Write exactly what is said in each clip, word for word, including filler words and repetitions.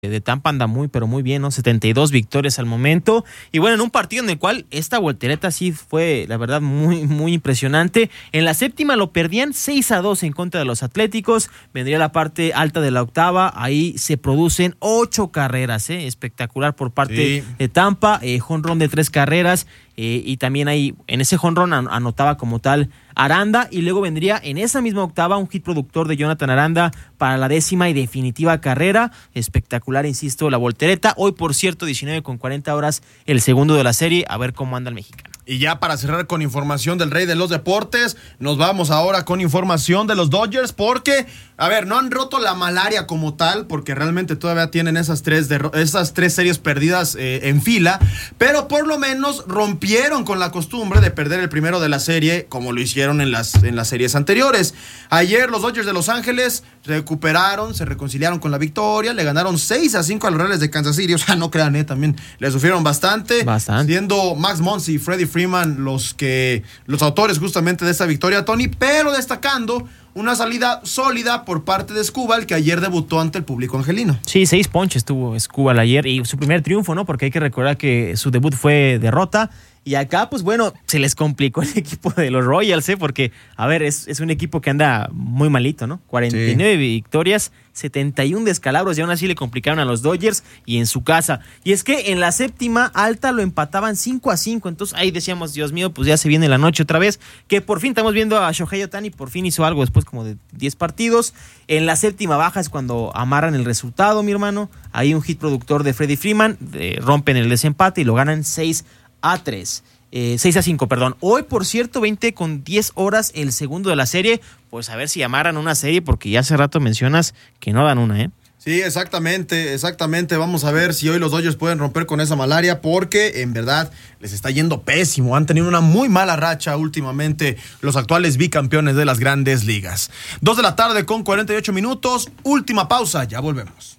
de Tampa anda muy, pero muy bien, ¿no? setenta y dos victorias al momento. Y bueno, en un partido en el cual esta voltereta sí fue, la verdad, muy, muy impresionante. En la séptima lo perdían seis a dos en contra de los Atléticos. Vendría la parte alta de la octava. Ahí se producen ocho carreras, ¿eh? Espectacular por parte sí. de Tampa. Eh, jonrón de tres carreras. Eh, y también ahí, en ese jonrón an- anotaba como tal Aranda, y luego vendría en esa misma octava un hit productor de Jonathan Aranda para la décima y definitiva carrera. Espectacular, insisto, la voltereta. Hoy, por cierto, diecinueve con cuarenta horas, el segundo de la serie. A ver cómo anda el mexicano. Y ya para cerrar con información del rey de los deportes, nos vamos ahora con información de los Dodgers, porque, a ver, no han roto la malaria como tal, porque realmente todavía tienen esas tres, derro- esas tres series perdidas eh, en fila, pero por lo menos rompieron con la costumbre de perder el primero de la serie, como lo hicieron en las, en las series anteriores. Ayer los Dodgers de Los Ángeles recuperaron, se reconciliaron con la victoria, le ganaron seis a cinco a los Reales de Kansas City. O sea, no crean, eh, también le sufrieron bastante, Bastante. siendo Max Muncy y Freddie Freeman los que los autores justamente de esta victoria, Tony, pero destacando una salida sólida por parte de Escobar, que ayer debutó ante el público angelino. Sí, seis ponches tuvo Escobar ayer y su primer triunfo, ¿no? Porque hay que recordar que su debut fue derrota. Y acá, pues bueno, se les complicó el equipo de los Royals, ¿eh? Porque, a ver, es, es un equipo que anda muy malito, ¿no? cuarenta y nueve sí. victorias, setenta y uno descalabros, y aún así le complicaron a los Dodgers y en su casa. Y es que en la séptima alta lo empataban cinco a cinco, entonces ahí decíamos, Dios mío, pues ya se viene la noche otra vez, que por fin estamos viendo a Shohei Ohtani, por fin hizo algo después como de diez partidos. En la séptima baja es cuando amarran el resultado, mi hermano. Ahí un hit productor de Freddie Freeman, eh, rompen el desempate y lo ganan seis a tres. Eh, seis a cinco, perdón. Hoy, por cierto, veinte con diez horas el segundo de la serie. Pues a ver si llamaran una serie, porque ya hace rato mencionas que no dan una, ¿eh? Sí, exactamente, exactamente. Vamos a ver si hoy los Dodgers pueden romper con esa malaria, porque en verdad les está yendo pésimo. Han tenido una muy mala racha últimamente los actuales bicampeones de las Grandes Ligas. Dos de la tarde con cuarenta y ocho minutos. Última pausa, ya volvemos.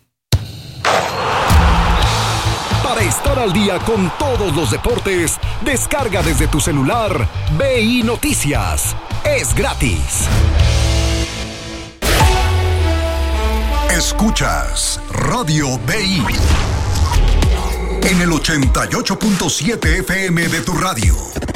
Para estar al día con todos los deportes, descarga desde tu celular B I Noticias. Es gratis. Escuchas Radio B I en el ochenta y ocho punto siete F M de tu radio.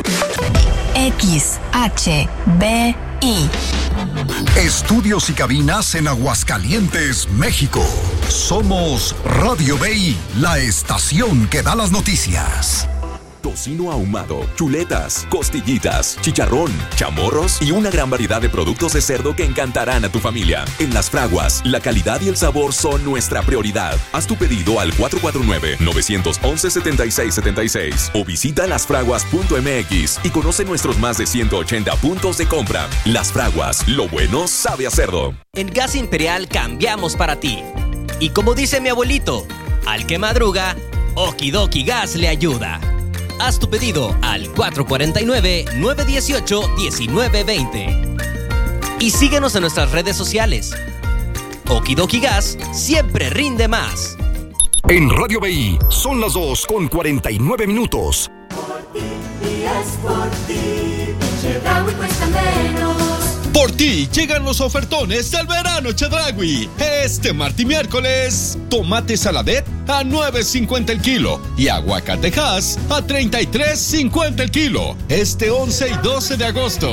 X H B I. Estudios y cabinas en Aguascalientes, México. Somos Radio B I, la estación que da las noticias. Tocino ahumado, chuletas, costillitas, chicharrón, chamorros y una gran variedad de productos de cerdo que encantarán a tu familia. En Las Fraguas, la calidad y el sabor son nuestra prioridad. Haz tu pedido al cuatro cuatro nueve, nueve uno uno, siete seis siete seis o visita las fraguas punto m x y conoce nuestros más de ciento ochenta puntos de compra. Las Fraguas, lo bueno sabe a cerdo. En Gas Imperial cambiamos para ti. Y como dice mi abuelito, al que madruga, Okidoki Gas le ayuda. Haz tu pedido al cuatro cuatro nueve, nueve uno ocho, uno nueve dos cero. Y síguenos en nuestras redes sociales. Okidoki Gas siempre rinde más. En Radio B I son las dos con cuarenta y nueve minutos. Por ti, y es por ti, Chedraui cuesta menos. Por ti llegan los ofertones del verano Chedraui. Este martes y miércoles, tomate saladet a nueve cincuenta el kilo y aguacatejas a treinta y tres cincuenta el kilo. Este once y doce de agosto.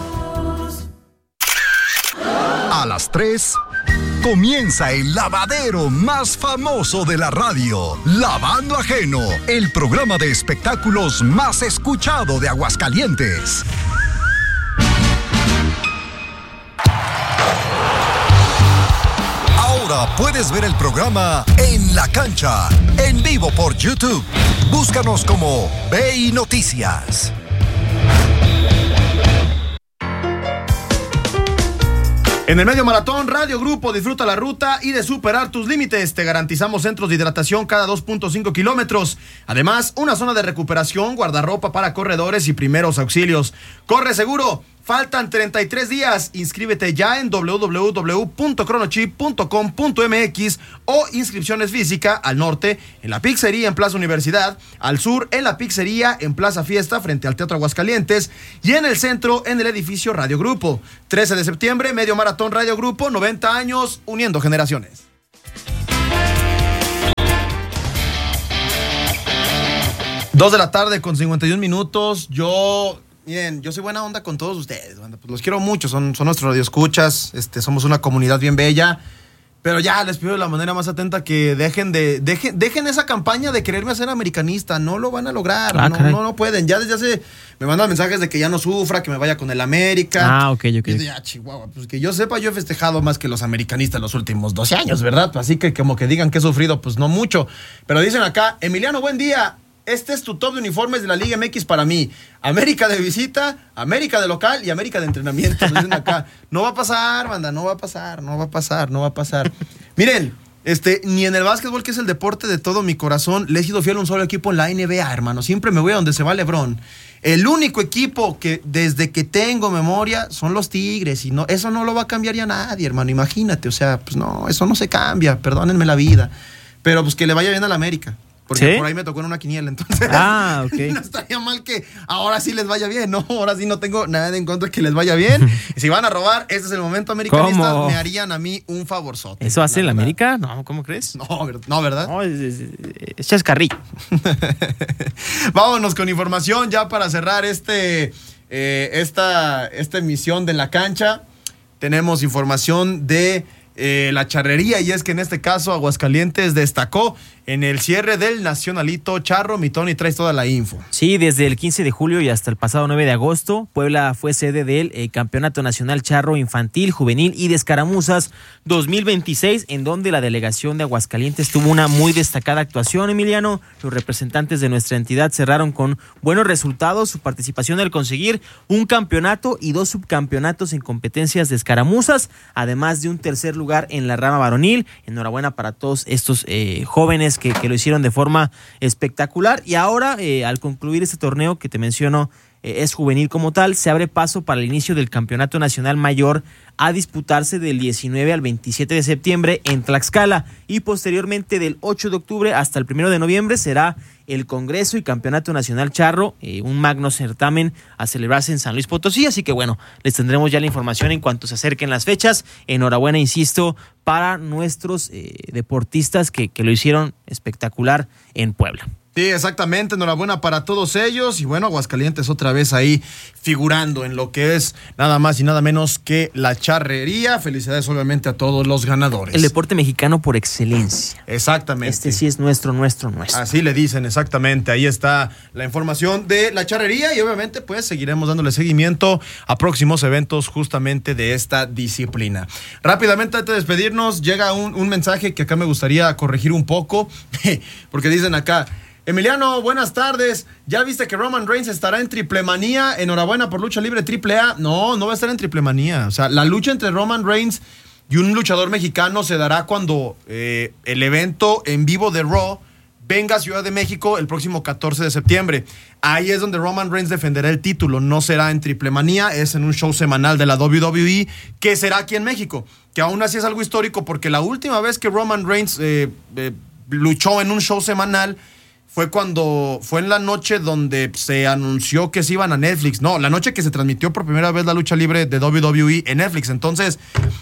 A las tres comienza el lavadero más famoso de la radio, Lavando Ajeno, el programa de espectáculos más escuchado de Aguascalientes. Ahora puedes ver el programa En la Cancha, en vivo por YouTube. Búscanos como B I Noticias. En el medio maratón, Radio Grupo disfruta la ruta y de superar tus límites. Te garantizamos centros de hidratación cada dos punto cinco kilómetros. Además, una zona de recuperación, guardarropa para corredores y primeros auxilios. Corre seguro. Faltan treinta y tres días. Inscríbete ya en doble u doble u doble u punto cronochip punto com punto m x o inscripciones física al norte en la pizzería en Plaza Universidad, al sur en la pizzería en Plaza Fiesta frente al Teatro Aguascalientes y en el centro en el edificio Radio Grupo. trece de septiembre, medio maratón Radio Grupo, noventa años uniendo generaciones. Dos de la tarde con cincuenta y un minutos. Yo, miren, yo soy buena onda con todos ustedes, banda. Pues los quiero mucho, son, son nuestros radioescuchas, este, somos una comunidad bien bella. Pero ya les pido de la manera más atenta que dejen de dejen, dejen esa campaña de quererme hacer americanista. No lo van a lograr. Ah, no, no, no pueden. Ya desde hace me mandan mensajes de que ya no sufra, que me vaya con el América. Ah, ok, ok. Y de, ah, Chihuahua, pues que yo sepa, yo he festejado más que los americanistas los últimos doce años, ¿verdad? Así que como que digan que he sufrido, pues no mucho. Pero dicen acá, Emiliano, buen día. Este es tu top de uniformes de la Liga M X para mí. América de visita, América de local y América de entrenamiento. Dicen acá. No va a pasar, banda, no va a pasar, no va a pasar, no va a pasar. Miren, este, ni en el básquetbol, que es el deporte de todo mi corazón, le he sido fiel a un solo equipo en la N B A, hermano. Siempre me voy a donde se va LeBron. El único equipo que desde que tengo memoria son los Tigres. Y no, eso no lo va a cambiar ya nadie, hermano. Imagínate, o sea, pues no, eso no se cambia. Perdónenme la vida. Pero pues que le vaya bien a la América. Porque ¿sí? Por ahí me tocó en una quiniela, entonces ah, okay. No estaría mal que ahora sí les vaya bien, ¿no? Ahora sí no tengo nada en contra de que les vaya bien. Si van a robar, este es el momento, americanistas. ¿Cómo? Me harían a mí un favorzote. ¿Eso hace la América? No, ¿cómo crees? No, no, ¿verdad? No, es, es, es chascarrillo. Vámonos con información ya para cerrar este, eh, esta, esta emisión de La Cancha. Tenemos información de Eh, la charrería, y es que en este caso Aguascalientes destacó en el cierre del Nacionalito Charro. Mi Tony, traes toda la info. Sí, desde el quince de julio y hasta el pasado nueve de agosto, Puebla fue sede del eh, Campeonato Nacional Charro Infantil, Juvenil y de Escaramuzas dos mil veintiséis, en donde la delegación de Aguascalientes tuvo una muy destacada actuación, Emiliano. Los representantes de nuestra entidad cerraron con buenos resultados su participación al conseguir un campeonato y dos subcampeonatos en competencias de escaramuzas, además de un tercer lugar en la rama varonil. Enhorabuena para todos estos eh, jóvenes Que, que lo hicieron de forma espectacular. Y ahora, eh, al concluir este torneo que te menciono, eh, es juvenil como tal, se abre paso para el inicio del Campeonato Nacional Mayor a disputarse del diecinueve al veintisiete de septiembre en Tlaxcala, y posteriormente del ocho de octubre hasta el primero de noviembre será el Congreso y Campeonato Nacional Charro, eh, un magno certamen a celebrarse en San Luis Potosí. Así que bueno, les tendremos ya la información en cuanto se acerquen las fechas. Enhorabuena, insisto, para nuestros eh, deportistas que, que lo hicieron espectacular en Puebla. Sí, exactamente, enhorabuena para todos ellos. Y bueno, Aguascalientes otra vez ahí figurando en lo que es nada más y nada menos que la charrería. Felicidades obviamente a todos los ganadores. El deporte mexicano por excelencia. Exactamente. Este sí es nuestro, nuestro, nuestro. Así le dicen, exactamente. Ahí está la información de la charrería y obviamente pues seguiremos dándole seguimiento a próximos eventos justamente de esta disciplina. Rápidamente, antes de despedirnos, llega un, un mensaje que acá me gustaría corregir un poco, porque dicen acá: Emiliano, buenas tardes. ¿Ya viste que Roman Reigns estará en Triple Manía? Enhorabuena por Lucha Libre Triple A. No, no va a estar en Triple Manía. O sea, la lucha entre Roman Reigns y un luchador mexicano se dará cuando eh, el evento en vivo de Raw venga a Ciudad de México el próximo catorce de septiembre. Ahí es donde Roman Reigns defenderá el título. No será en Triple Manía, es en un show semanal de la W W E que será aquí en México. Que aún así es algo histórico, porque la última vez que Roman Reigns eh, eh, luchó en un show semanal fue cuando fue en la noche donde se anunció que se iban a Netflix. No, la noche que se transmitió por primera vez la lucha libre de W W E en Netflix. Entonces,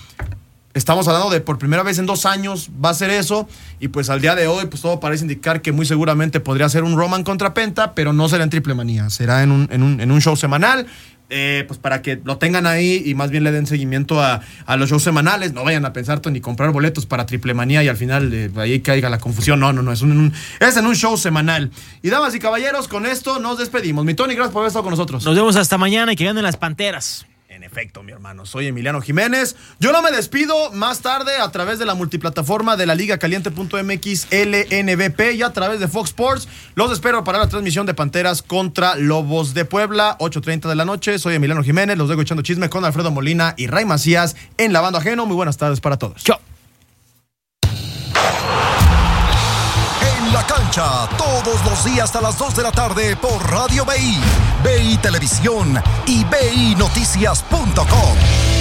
estamos hablando de por primera vez en dos años va a ser eso. Y pues al día de hoy, pues todo parece indicar que muy seguramente podría ser un Roman contra Penta, pero no será en Triple Manía. Será en un, en un, en un show semanal. Eh, pues para que lo tengan ahí y más bien le den seguimiento a, a los shows semanales. No vayan a pensar ni comprar boletos para Triple Manía y al final eh, ahí caiga la confusión. No, no, no, es, un, un, es en un show semanal. Y damas y caballeros, con esto nos despedimos. Mi Tony, gracias por haber estado con nosotros. Nos vemos hasta mañana y que ganen las Panteras. En efecto, mi hermano, soy Emiliano Jiménez. Yo no me despido, más tarde a través de la multiplataforma de la Liga Caliente punto M X L N B P y a través de Fox Sports. Los espero para la transmisión de Panteras contra Lobos de Puebla, ocho treinta de la noche. Soy Emiliano Jiménez, los dejo echando chisme con Alfredo Molina y Ray Macías en Lavando Ajeno. Muy buenas tardes para todos. Chao. En la cancha, todos los días a las dos de la tarde por Radio B I, B I Televisión y B I Noticias punto com.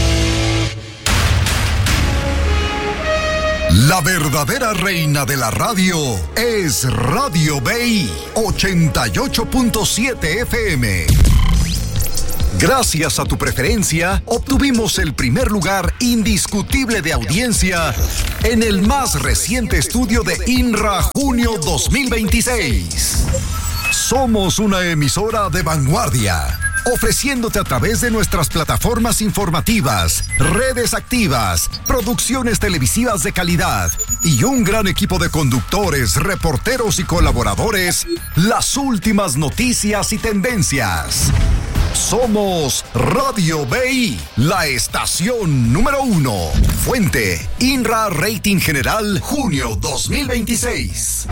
La verdadera reina de la radio es Radio B I ochenta y ocho punto siete F M. Gracias a tu preferencia, obtuvimos el primer lugar indiscutible de audiencia en el más reciente estudio de I N R A Junio dos mil veintiséis. Somos una emisora de vanguardia, ofreciéndote a través de nuestras plataformas informativas, redes activas, producciones televisivas de calidad y un gran equipo de conductores, reporteros y colaboradores, las últimas noticias y tendencias. Somos Radio B I, la estación número uno. Fuente, INRA Rating General, junio dos mil veintiséis.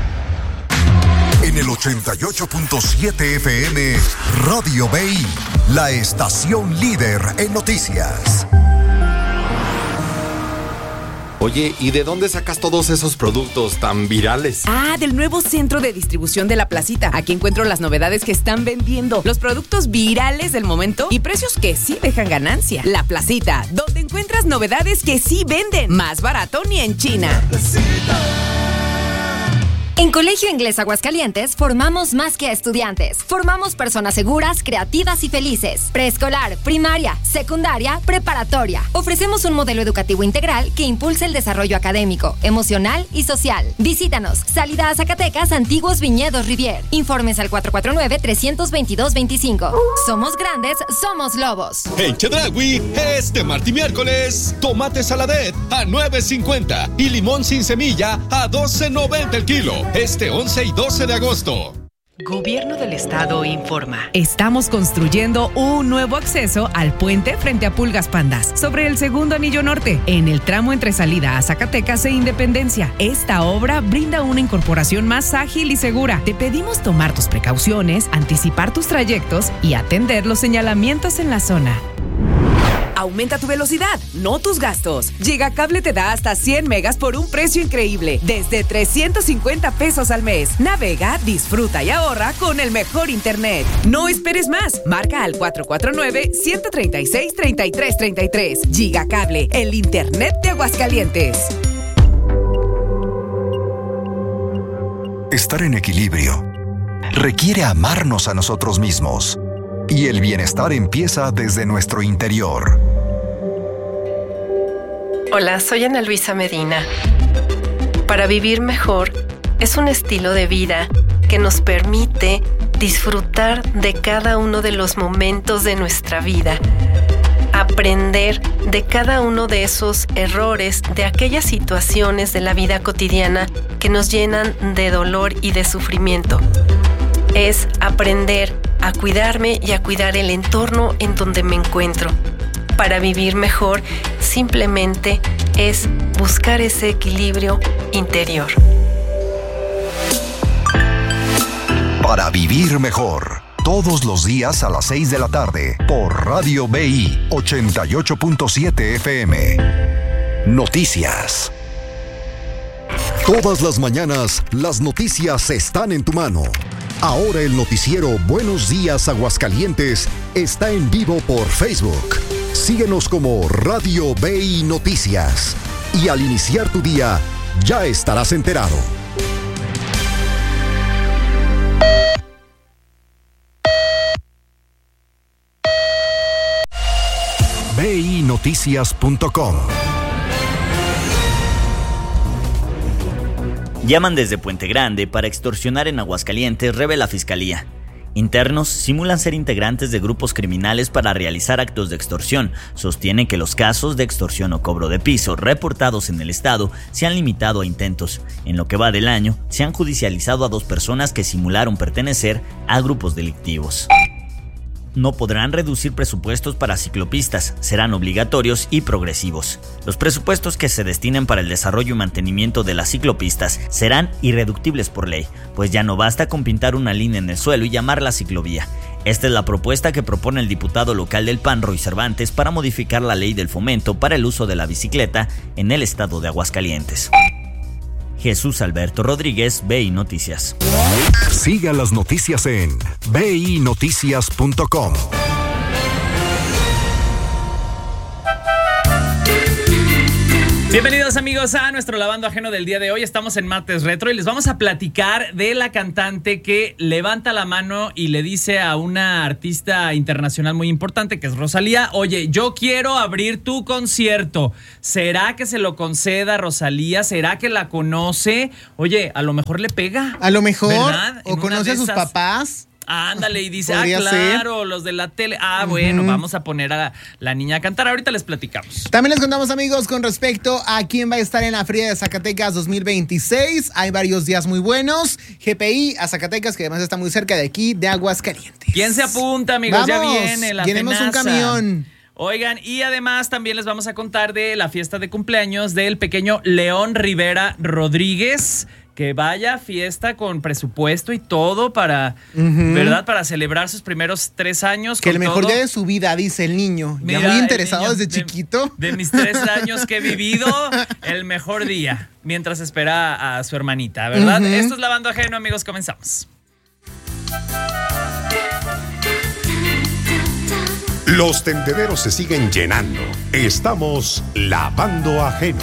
En el ochenta y ocho punto siete F M, Radio B I, la estación líder en noticias. Oye, ¿y de dónde sacas todos esos productos tan virales? Ah, del nuevo centro de distribución de La Placita. Aquí encuentro las novedades que están vendiendo, los productos virales del momento y precios que sí dejan ganancia. La Placita, donde encuentras novedades que sí venden. Más barato ni en China. La Placita. En Colegio Inglés Aguascalientes formamos más que estudiantes. Formamos personas seguras, creativas y felices. Preescolar, primaria, secundaria, preparatoria. Ofrecemos un modelo educativo integral que impulsa el desarrollo académico, emocional y social. Visítanos. Salida a Zacatecas, Antiguos Viñedos Rivier. Informes al cuatro cuatro nueve, tres dos dos, veinticinco. Somos grandes, somos lobos. En Chedraui, este martes y miércoles, tomate saladet a nueve cincuenta y limón sin semilla a doce noventa el kilo. Este once y doce de agosto. Gobierno del Estado informa. Estamos construyendo un nuevo acceso al puente frente a Pulgas Pandas, sobre el segundo anillo norte, en el tramo entre salida a Zacatecas e Independencia. Esta obra brinda una incorporación más ágil y segura. Te pedimos tomar tus precauciones, anticipar tus trayectos y atender los señalamientos en la zona. Aumenta tu velocidad, no tus gastos. Gigacable te da hasta cien megas por un precio increíble, desde trescientos cincuenta pesos al mes. Navega, disfruta y ahorra con el mejor internet. No esperes más. Marca al cuatro cuatro nueve, uno tres seis, tres tres tres tres. Gigacable, el internet de Aguascalientes. Estar en equilibrio requiere amarnos a nosotros mismos. Y el bienestar empieza desde nuestro interior. Hola, soy Ana Luisa Medina. Para vivir mejor es un estilo de vida que nos permite disfrutar de cada uno de los momentos de nuestra vida, aprender de cada uno de esos errores, de aquellas situaciones de la vida cotidiana que nos llenan de dolor y de sufrimiento. Es aprender a cuidarme y a cuidar el entorno en donde me encuentro. Para vivir mejor, simplemente es buscar ese equilibrio interior. Para vivir mejor, todos los días a las seis de la tarde, por Radio B I ochenta y ocho punto siete F M. Noticias. Todas las mañanas, las noticias están en tu mano. Ahora el noticiero Buenos Días Aguascalientes está en vivo por Facebook. Síguenos como Radio B I Noticias. Y al iniciar tu día, ya estarás enterado. B I noticias punto com. Llaman desde Puente Grande para extorsionar en Aguascalientes, revela Fiscalía. Internos simulan ser integrantes de grupos criminales para realizar actos de extorsión. Sostienen que los casos de extorsión o cobro de piso reportados en el estado se han limitado a intentos. En lo que va del año, se han judicializado a dos personas que simularon pertenecer a grupos delictivos. No podrán reducir presupuestos para ciclopistas, serán obligatorios y progresivos. Los presupuestos que se destinen para el desarrollo y mantenimiento de las ciclopistas serán irreductibles por ley, pues ya no basta con pintar una línea en el suelo y llamarla ciclovía. Esta es la propuesta que propone el diputado local del P A N, Roy Cervantes, para modificar la ley del fomento para el uso de la bicicleta en el estado de Aguascalientes. Jesús Alberto Rodríguez, B I Noticias. Siga las noticias en B I noticias punto com. Bienvenidos amigos a nuestro Lavando Ajeno del día de hoy. Estamos en Martes Retro y les vamos a platicar de la cantante que levanta la mano y le dice a una artista internacional muy importante que es Rosalía: oye, yo quiero abrir tu concierto. ¿Será que se lo conceda Rosalía? ¿Será que la conoce? Oye, a lo mejor le pega. A lo mejor, ¿verdad? o conoce a sus esas... papás. Ándale, y dice, ah, Podría claro, ser. los de la tele. Ah, uh-huh. Bueno, vamos a poner a la niña a cantar. Ahorita les platicamos. También les contamos, amigos, con respecto a quién va a estar en la Feria de Zacatecas dos mil veintiséis. Hay varios días muy buenos. G P I a Zacatecas, que además está muy cerca de aquí, de Aguascalientes. ¿Quién se apunta, amigos? Vamos, ya viene la llenemos un fenaza. camión. Oigan, y además también les vamos a contar de la fiesta de cumpleaños del pequeño León Rivera Rodríguez. Que vaya fiesta con presupuesto y todo para, uh-huh. ¿verdad? Para celebrar sus primeros tres años. Que con el mejor todo. día de su vida, dice el niño. Mira, ya muy interesado niño, desde de, chiquito. De mis tres años que he vivido, el mejor día. Mientras espera a su hermanita, ¿verdad? Uh-huh. Esto es Lavando Ajeno, amigos. Comenzamos. Los tendederos se siguen llenando. Estamos lavando ajeno.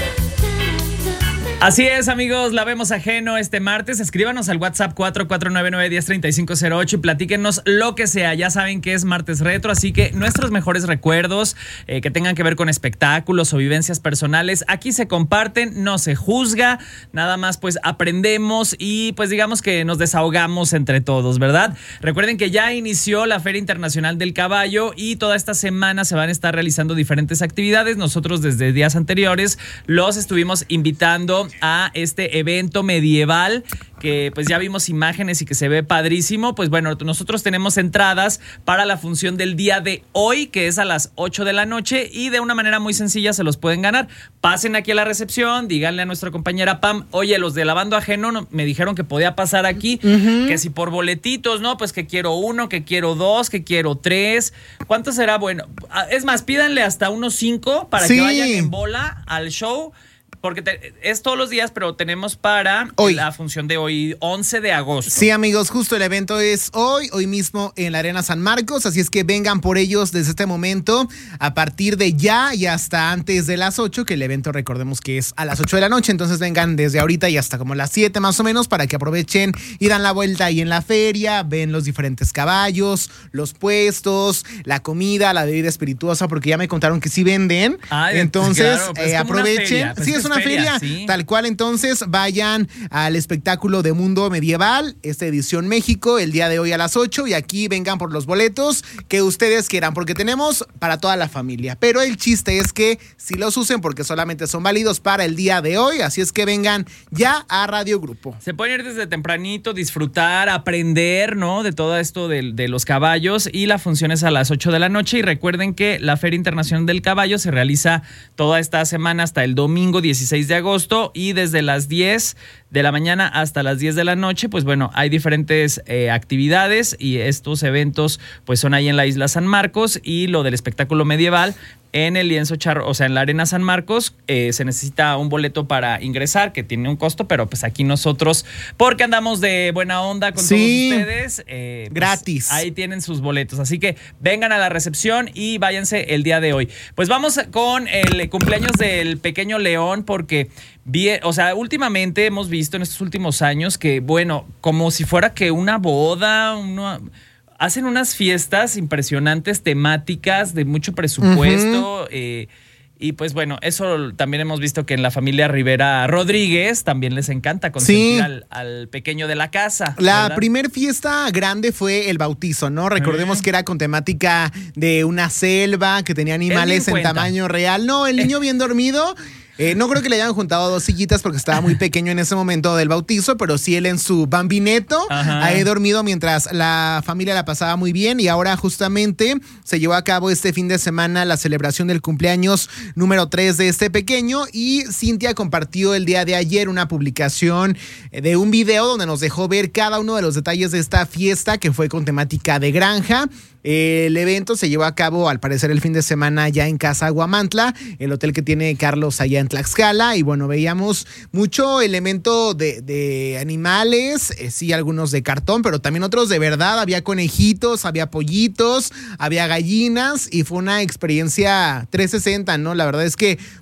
Así es, amigos, lavemos ajeno este martes. Escríbanos al WhatsApp cuatro cuatro nueve nueve uno cero tres cinco cero ocho y platíquenos lo que sea. Ya saben que es Martes Retro, así que nuestros mejores recuerdos eh, que tengan que ver con espectáculos o vivencias personales, aquí se comparten, no se juzga, nada más pues aprendemos y pues digamos que nos desahogamos entre todos, ¿verdad? Recuerden que ya inició la Feria Internacional del Caballo y toda esta semana se van a estar realizando diferentes actividades. Nosotros desde días anteriores los estuvimos invitando a este evento medieval que pues ya vimos imágenes y que se ve padrísimo. Pues bueno, nosotros tenemos entradas para la función del día de hoy, que es a las ocho de la noche, y de una manera muy sencilla se los pueden ganar. Pasen aquí a la recepción, díganle a nuestra compañera Pam, oye, los de Lavando Ajeno me dijeron que podía pasar aquí, uh-huh. que si por boletitos, ¿no? Pues que quiero uno, que quiero dos, que quiero tres. ¿Cuánto será? Bueno, es más, pídanle hasta unos cinco para sí. que vayan en bola al show. Porque te, es todos los días, pero tenemos para hoy. La función de hoy, once de agosto. Sí, amigos, justo el evento es hoy, hoy mismo en la Arena San Marcos, así es que vengan por ellos desde este momento, a partir de ya y hasta antes de las ocho, que el evento recordemos que es a las ocho de la noche, entonces vengan desde ahorita y hasta como las siete más o menos para que aprovechen y dan la vuelta ahí en la feria, ven los diferentes caballos, los puestos, la comida, la bebida espirituosa, porque ya me contaron que sí venden, Ay, entonces claro, pues eh, aprovechen. Pues sí, es una feria, feria sí. Tal cual, entonces vayan al espectáculo de Mundo Medieval, esta edición México, el día de hoy a las ocho, y aquí vengan por los boletos que ustedes quieran, porque tenemos para toda la familia, pero el chiste es que si los usen, porque solamente son válidos para el día de hoy, así es que vengan ya a Radio Grupo. Se pueden ir desde tempranito, disfrutar, aprender, ¿no? De todo esto de, de los caballos, y la función es a las ocho de la noche, y recuerden que la Feria Internacional del Caballo se realiza toda esta semana hasta el domingo dieciséis de agosto, y desde las diez de la mañana hasta las diez de la noche, pues bueno, hay diferentes eh, actividades, y estos eventos pues son ahí en la isla San Marcos, y lo del espectáculo medieval en el lienzo charro, o sea, en la Arena San Marcos, eh, se necesita un boleto para ingresar, que tiene un costo, pero pues aquí nosotros, porque andamos de buena onda con sí, todos ustedes, eh, pues gratis. Ahí tienen sus boletos, así que vengan a la recepción y váyanse el día de hoy. Pues vamos con el cumpleaños del pequeño León, porque bien, o sea, últimamente hemos visto en estos últimos años que, bueno, como si fuera que una boda, una... hacen unas fiestas impresionantes, temáticas, de mucho presupuesto. Uh-huh. eh, y pues bueno, eso también hemos visto que en la familia Rivera Rodríguez también les encanta consentir sí. al, al pequeño de la casa. La ¿verdad? Primer fiesta grande fue el bautizo, ¿no? Recordemos uh-huh. que era con temática de una selva, que tenía animales en tamaño real. No, el niño bien dormido. Eh, no creo que le hayan juntado dos sillitas porque estaba muy pequeño en ese momento del bautizo, pero sí él en su bambineto, Ajá. ahí dormido mientras la familia la pasaba muy bien. Y ahora justamente se llevó a cabo este fin de semana la celebración del cumpleaños número tres de este pequeño, y Cintia compartió el día de ayer una publicación de un video donde nos dejó ver cada uno de los detalles de esta fiesta, que fue con temática de granja. El evento se llevó a cabo, al parecer, el fin de semana ya en Casa Aguamantla, el hotel que tiene Carlos allá en Tlaxcala, y bueno, veíamos mucho elemento de, de animales, eh, sí, algunos de cartón, pero también otros de verdad. Había conejitos, había pollitos, había gallinas, y fue una experiencia trescientos sesenta, ¿no? La verdad es que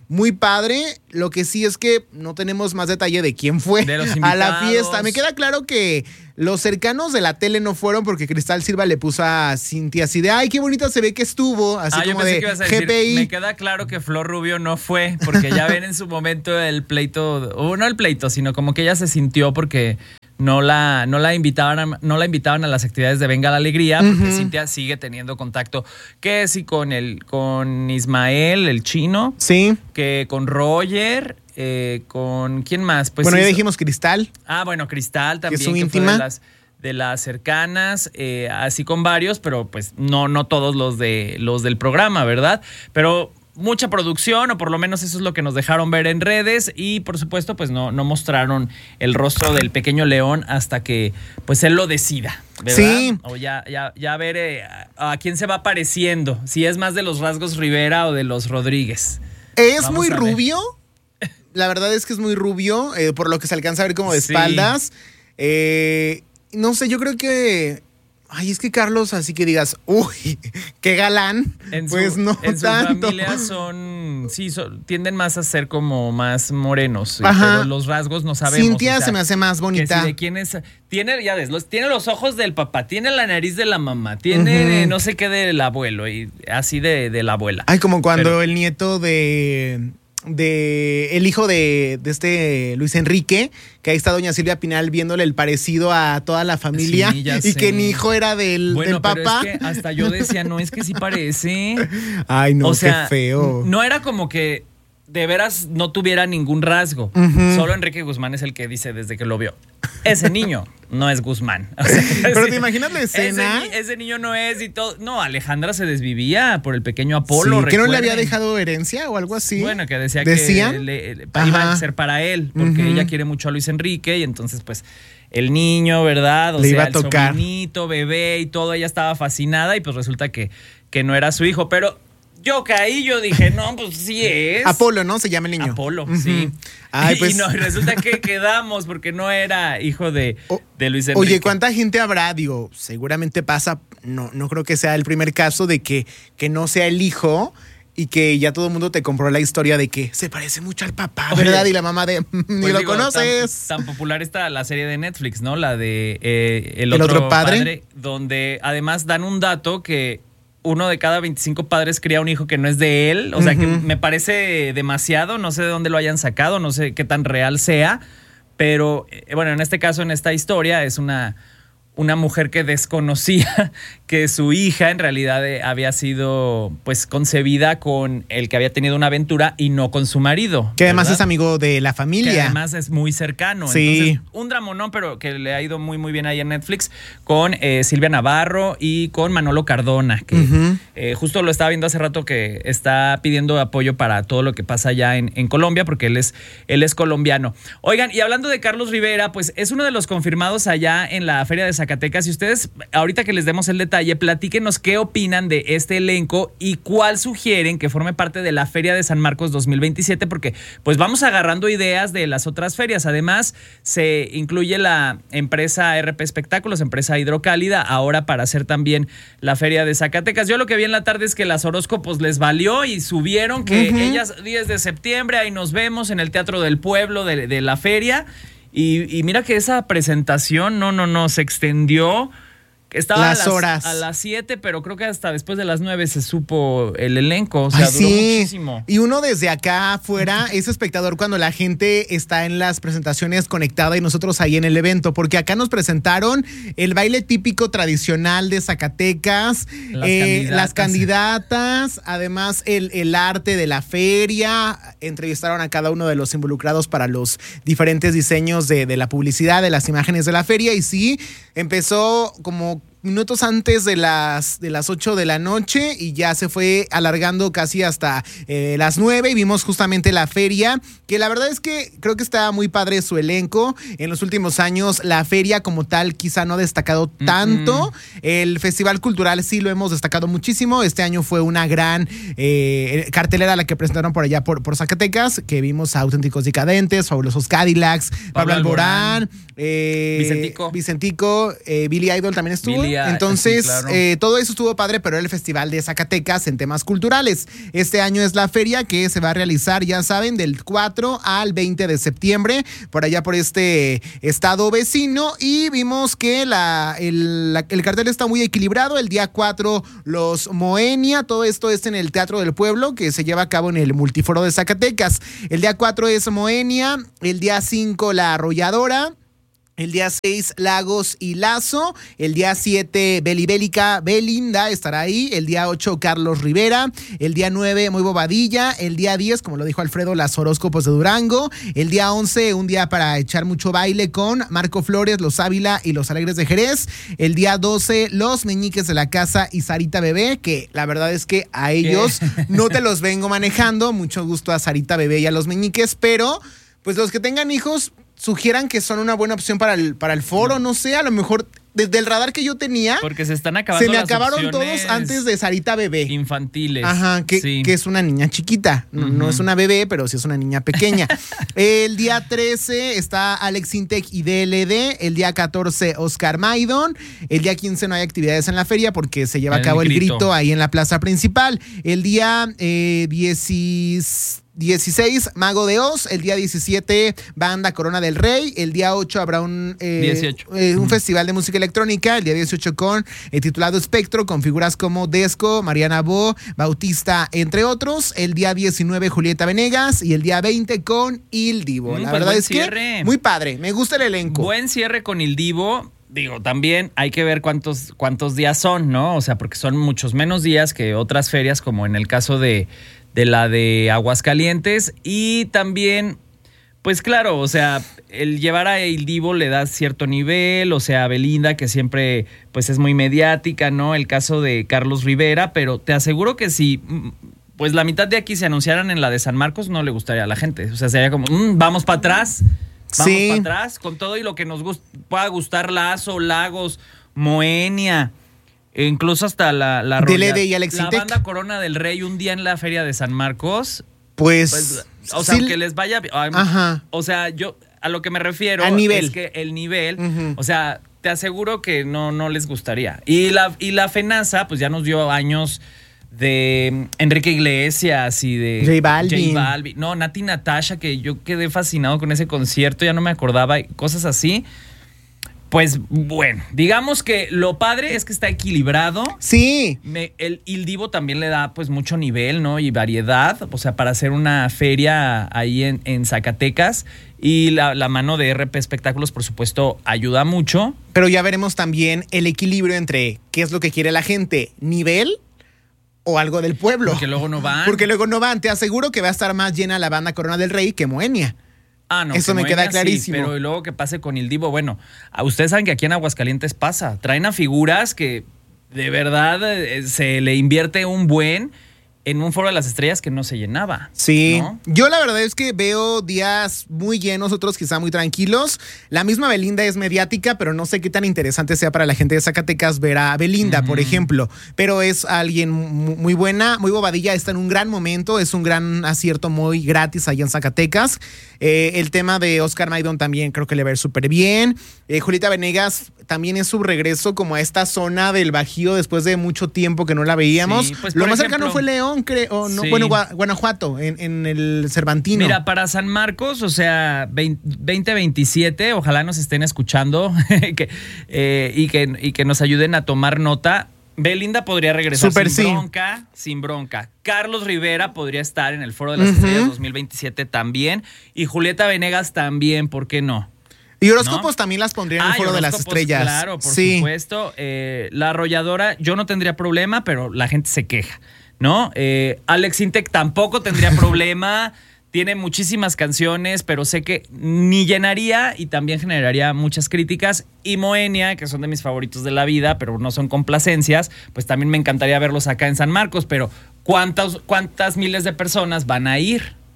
muy padre. Lo que sí es que no tenemos más detalle de quién fue de los a la fiesta. Me queda claro que los cercanos de la tele no fueron porque Cristal Silva le puso a Cintia así de, ay, qué bonita se ve que estuvo, así ah, como yo pensé de que ibas a G P I. Decir, me queda claro que Flor Rubio no fue, porque ya ven en su momento el pleito, o no el pleito, sino como que ella se sintió porque no la, no la invitaban a, no la invitaban a las actividades de Venga la Alegría, porque uh-huh. Cintia sigue teniendo contacto, que sí con el, con Ismael, el chino, sí, que con Roger, eh, con ¿quién más? Pues bueno, sí, ya dijimos Cristal. Ah, bueno, Cristal también, que es su que íntima. Fue de las, de las cercanas, eh, así con varios, pero pues no, no todos los de los del programa, ¿verdad? Pero mucha producción, o por lo menos eso es lo que nos dejaron ver en redes, y por supuesto pues no, no mostraron el rostro del pequeño León hasta que pues él lo decida, ¿verdad? Sí. O ya, ya, ya ver eh, a, a quién se va pareciendo, si es más de los rasgos Rivera o de los Rodríguez. Es Vamos muy rubio, la verdad es que es muy rubio, eh, por lo que se alcanza a ver como de Sí. espaldas. Eh, no sé, yo creo que... Ay, es que Carlos, así que digas, uy, qué galán, En su, pues no en su tanto. familia son, sí, son, tienden más a ser como más morenos, Ajá. pero los rasgos no sabemos. Cintia o sea, se me hace más bonita. Que si de quién es, tiene, ya ves, los, tiene los ojos del papá, tiene la nariz de la mamá, tiene Ujú. eh, no sé qué del abuelo, y así de, de la abuela. Ay, como cuando Pero- el nieto de... de el hijo de, de este Luis Enrique, que ahí está doña Silvia Pinal viéndole el parecido a toda la familia, Sí, ya y sé. que mi hijo era del, Bueno, del pero papá. es que hasta yo decía, no, es que sí parece. Ay, no, o sea, qué feo. No era como que de veras no tuviera ningún rasgo. Ujú. Solo Enrique Guzmán es el que dice desde que lo vio, ese niño no es Guzmán. O sea, Pero ese- te imaginas la escena. Ese, ni- ese niño no es y todo. No, Alejandra se desvivía por el pequeño Apolo. Sí, que no le recuerden. había dejado herencia o algo así. Bueno, que decía ¿Decían? que le- le- iba Ajá. a ser para él, porque Ujú. ella quiere mucho a Luis Enrique, y entonces pues el niño, ¿verdad? O Le sea, iba a el tocar. sobrinito, bebé y todo, ella estaba fascinada, y pues resulta que, que no era su hijo. Pero yo caí, yo dije, no, pues sí es. Apolo, ¿no? Se llama el niño. Apolo, Ujú. sí. Ay, Y- pues- Y no, y resulta que quedamos porque no era hijo de, de Luis Enrique. Oye, ¿cuánta gente habrá? Digo, seguramente pasa, no, no creo que sea el primer caso de que, que no sea el hijo y que ya todo el mundo te compró la historia de que se parece mucho al papá, Oye, ¿verdad? Y la mamá de, ni Pues lo digo, conoces. Tan, tan popular está la serie de Netflix, ¿no? La de eh, El, ¿El otro, otro padre? donde además dan un dato que uno de cada veinticinco padres cría un hijo que no es de él. O sea, que Ujú. me parece demasiado. No sé de dónde lo hayan sacado, no sé qué tan real sea. Pero, eh, bueno, en este caso, en esta historia, es una, una mujer que desconocía que su hija en realidad eh, había sido pues concebida con el que había tenido una aventura y no con su marido. Que además ¿verdad? es amigo de la familia. Que además es muy cercano. Sí. Entonces, un dramonón, pero que le ha ido muy, muy bien ahí en Netflix, con eh, Silvia Navarro y con Manolo Cardona, que Ujú. eh, justo lo estaba viendo hace rato, que está pidiendo apoyo para todo lo que pasa allá en, en Colombia, porque él es, él es colombiano. Oigan, y hablando de Carlos Rivera, pues es uno de los confirmados allá en la Feria de Zacatecas. Y ustedes, ahorita que les demos el detalle, platíquenos qué opinan de este elenco y cuál sugieren que forme parte de la Feria de San Marcos dos mil veintisiete, porque pues vamos agarrando ideas de las otras ferias. Además, se incluye la empresa R P Espectáculos, empresa hidrocálida, ahora para hacer también la Feria de Zacatecas. Yo lo que vi en la tarde es que las horóscopos les valió y subieron que Ujú. ellas diez de septiembre, ahí nos vemos en el Teatro del Pueblo de, de la feria. Y, y mira que esa presentación, no, no, no, se extendió. Estaba Las a las, horas. a las siete, pero creo que hasta después de las nueve se supo el elenco. O sea, Ay, duró sí. muchísimo. Y uno desde acá afuera es espectador cuando la gente está en las presentaciones conectada y nosotros ahí en el evento, porque acá nos presentaron el baile típico tradicional de Zacatecas, Las eh, candidatas. las candidatas, además el, el arte de la feria, entrevistaron a cada uno de los involucrados para los diferentes diseños de, de la publicidad, de las imágenes de la feria, y sí, empezó como minutos antes de las de las ocho de la noche y ya se fue alargando casi hasta eh, las nueve, y vimos justamente la feria que la verdad es que creo que está muy padre su elenco. En los últimos años la feria como tal quizá no ha destacado tanto. Mm-hmm. El Festival Cultural sí lo hemos destacado muchísimo. Este año fue una gran eh, cartelera la que presentaron por allá por, por Zacatecas, que vimos a Auténticos Decadentes, Fabulosos Cadillacs, Pablo, Pablo Alborán, eh, Vicentico, Vicentico eh, Billy Idol también estuvo. Billy, Entonces, sí, claro. eh, todo eso estuvo padre, pero era el Festival de Zacatecas en temas culturales. Este año es la feria que se va a realizar, ya saben, del cuatro al veinte de septiembre, por allá por este estado vecino, y vimos que la, el, la, el cartel está muy equilibrado. El día cuatro, los Moenia, todo esto es en el Teatro del Pueblo, que se lleva a cabo en el Multiforo de Zacatecas. El día cuatro es Moenia, el día cinco, La Arrolladora. El día seis, Lagos y Lazo. El día siete, Belibélica, Belinda estará ahí. El día ocho, Carlos Rivera. El día nueve, Muy Bobadilla. El día diez, como lo dijo Alfredo, Las Horóscopos de Durango. El día once, un día para echar mucho baile con Marco Flores, Los Ávila y Los Alegres de Jerez. El día doce, Los Meñiques de la Casa y Sarita Bebé, que la verdad es que a ellos ¿Qué? no te los vengo manejando. Mucho gusto a Sarita Bebé y a Los Meñiques, pero pues los que tengan hijos sugieran que son una buena opción para el, para el foro, no sé, a lo mejor desde el radar que yo tenía. Porque se están acabando. Se me las acabaron todos antes de Sarita Bebé. Infantiles. Ajá, que, sí. que es una niña chiquita. Uh-huh. No es una bebé, pero sí es una niña pequeña. El día trece está Alex Intec y D L D. El día catorce, Oscar Maidon. El día quince no hay actividades en la feria porque se lleva el a cabo grito. el grito ahí en la plaza principal. El día eh, dieciséis. dieciséis, Mago de Oz. El día diecisiete, Banda Corona del Rey. El día ocho habrá un, eh, eh, un festival de música electrónica. El día dieciocho con eh, titulado Espectro, con figuras como Desco, Mariana Bo, Bautista, entre otros. El día diecinueve, Julieta Venegas. Y el día veinte con Il Divo. Mm, La pues verdad es cierre. que muy padre. Me gusta el elenco. Buen cierre con Il Divo. Digo, también hay que ver cuántos, cuántos días son, ¿no? O sea, porque son muchos menos días que otras ferias, como en el caso de de la de Aguascalientes. Y también, pues claro, o sea, el llevar a Il Divo le da cierto nivel, o sea, Belinda, que siempre pues es muy mediática, ¿no? El caso de Carlos Rivera, pero te aseguro que si pues la mitad de aquí se anunciaran en la de San Marcos, no le gustaría a la gente. O sea, sería como, mmm, vamos para atrás, vamos sí. para atrás, con todo y lo que nos gust- pueda gustar, Lazo, Lagos, Moenia. E incluso hasta la la, Roya, y Alex la Intec. Banda Corona del Rey un día en la feria de San Marcos. Pues, pues o sea, sí, aunque les vaya, ajá. o sea, yo a lo que me refiero a nivel. es que el nivel, uh-huh. o sea, te aseguro que no no les gustaría. Y la y la FENASA pues ya nos dio años de Enrique Iglesias y de J Balvin. J Balvin. No, Nati Natasha, que yo quedé fascinado con ese concierto, ya no me acordaba, cosas así. Pues bueno, digamos que lo padre es que está equilibrado. Sí. Me, el Il Divo también le da pues mucho nivel, ¿no? Y variedad, o sea, para hacer una feria ahí en, en Zacatecas. Y la, la mano de R P Espectáculos, por supuesto, ayuda mucho. Pero ya veremos también el equilibrio entre qué es lo que quiere la gente, nivel o algo del pueblo. Porque luego no van. Porque luego no van. Te aseguro que va a estar más llena la Banda Corona del Rey que Moenia. Ah, no, eso me queda clarísimo. Sí, pero luego que pase con Il Divo, bueno, ustedes saben que aquí en Aguascalientes pasa. Traen a figuras que de verdad eh, se le invierte un buen en un Foro de las Estrellas que no se llenaba. Sí, ¿no? Yo la verdad es que veo días muy llenos, otros quizá muy tranquilos. La misma Belinda es mediática, pero no sé qué tan interesante sea para la gente de Zacatecas ver a Belinda, uh-huh. por ejemplo. Pero es alguien muy buena, muy bobadilla, está en un gran momento, es un gran acierto muy gratis allá en Zacatecas. Eh, el tema de Oscar Maidon también creo que le va a ir súper bien. Eh, Julieta Venegas también es su regreso como a esta zona del Bajío después de mucho tiempo que no la veíamos. Sí, pues, Lo más ejemplo, cercano fue León, creo, no, sí. bueno, Guanajuato, en, en el Cervantino. Mira, para San Marcos, o sea, veinte veintisiete, ojalá nos estén escuchando que, eh, y, que, y que nos ayuden a tomar nota. Belinda podría regresar Super sin sí. bronca, sin bronca. Carlos Rivera podría estar en el Foro de las uh-huh. Estrellas dos mil veintisiete también. Y Julieta Venegas también, ¿por qué no? Y horóscopos ¿no? también las pondría en el ah, Foro de las Estrellas. Claro, por sí. supuesto. Eh, la Arrolladora, yo no tendría problema, pero la gente se queja, ¿no? Eh, Alex Intec tampoco tendría problema. Tiene muchísimas canciones, pero sé que ni llenaría y también generaría muchas críticas. Y Moenia, que son de mis favoritos de la vida, pero no son complacencias, pues también me encantaría verlos acá en San Marcos. Pero ¿cuántas, cuántas miles de personas van a ir?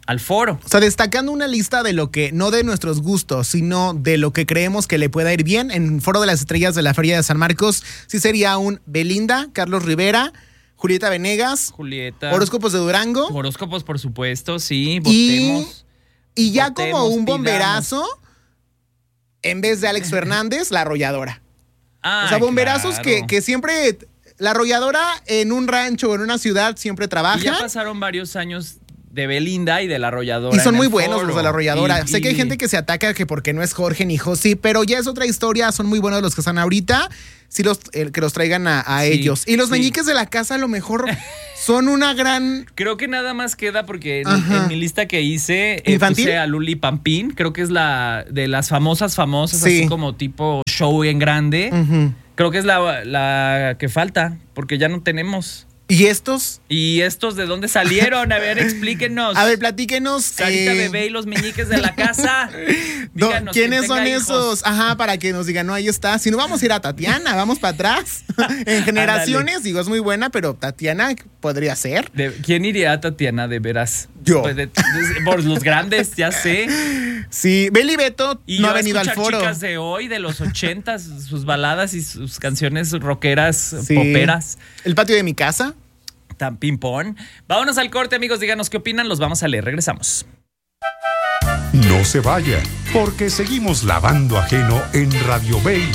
al foro. O sea, destacando una lista de lo que, no de nuestros gustos, sino de lo que creemos que le pueda ir bien. En Foro de las Estrellas de la Feria de San Marcos, sí sería un Belinda, Carlos Rivera, Julieta Venegas, Julieta. Horóscopos de Durango. Horóscopos, por supuesto, sí, votemos. Y, y ya votemos, como un pidamos. bomberazo, en vez de Alex Fernández, La Arrolladora. Ay, o sea, bomberazos claro. que, que siempre... La Arrolladora en un rancho o en una ciudad siempre trabaja. Y ya pasaron varios años de Belinda y de La Arrolladora. Y son en muy el buenos foro. los de La Arrolladora. Y, sé y... que hay gente que se ataca que porque no es Jorge ni Josi, pero ya es otra historia. Son muy buenos los que están ahorita. Sí, los, eh, que los traigan a, a Sí, ellos. Y los sí. meñiques de la casa a lo mejor son una gran... Creo que nada más queda porque en, Ajá. en mi lista que hice eh, ¿Infantil? puse a Luli Pampín. Creo que es la de las famosas famosas, Sí. así como tipo show en grande. Uh-huh. Creo que es la, la que falta, porque ya no tenemos. ¿Y estos? ¿Y estos de dónde salieron? A ver, explíquenos. A ver, platíquenos. Sarita eh, Bebé y los meñiques de la casa. do- Díganos ¿Quiénes quién son tenga esos? hijos. Ajá, para que nos digan, no, ahí está. Si no, vamos a ir a Tatiana, vamos para atrás. En generaciones, digo, es muy buena, pero Tatiana podría ser. De- ¿Quién iría a Tatiana, de veras? Yo. Pues de- de- por los grandes, ya sé. Sí, Beli Beto Y no yo ha venido al escuchar foro. chicas de hoy, de los ochentas, sus baladas y sus canciones rockeras, Sí. poperas. El patio de mi casa. Tan ping-pong. Vámonos al corte, amigos. Díganos qué opinan. Los vamos a leer. Regresamos. No se vaya, porque seguimos lavando ajeno en Radio Bay.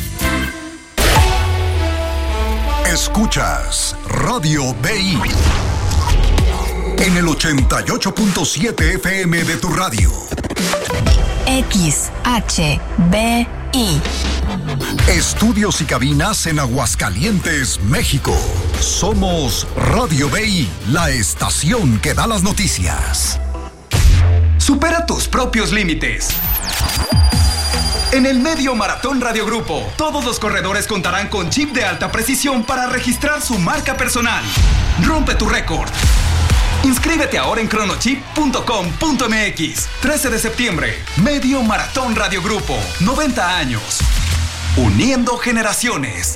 Escuchas Radio B I en el ochenta y ocho punto siete F M de tu radio. X H B I. Estudios y cabinas en Aguascalientes, México. Somos Radio B I, la estación que da las noticias. Supera tus propios límites. En el Medio Maratón Radio Grupo, todos los corredores contarán con chip de alta precisión para registrar su marca personal. Rompe tu récord. Inscríbete ahora en cronochip punto com punto m x. trece de septiembre, Medio Maratón Radio Grupo, noventa años. Uniendo generaciones.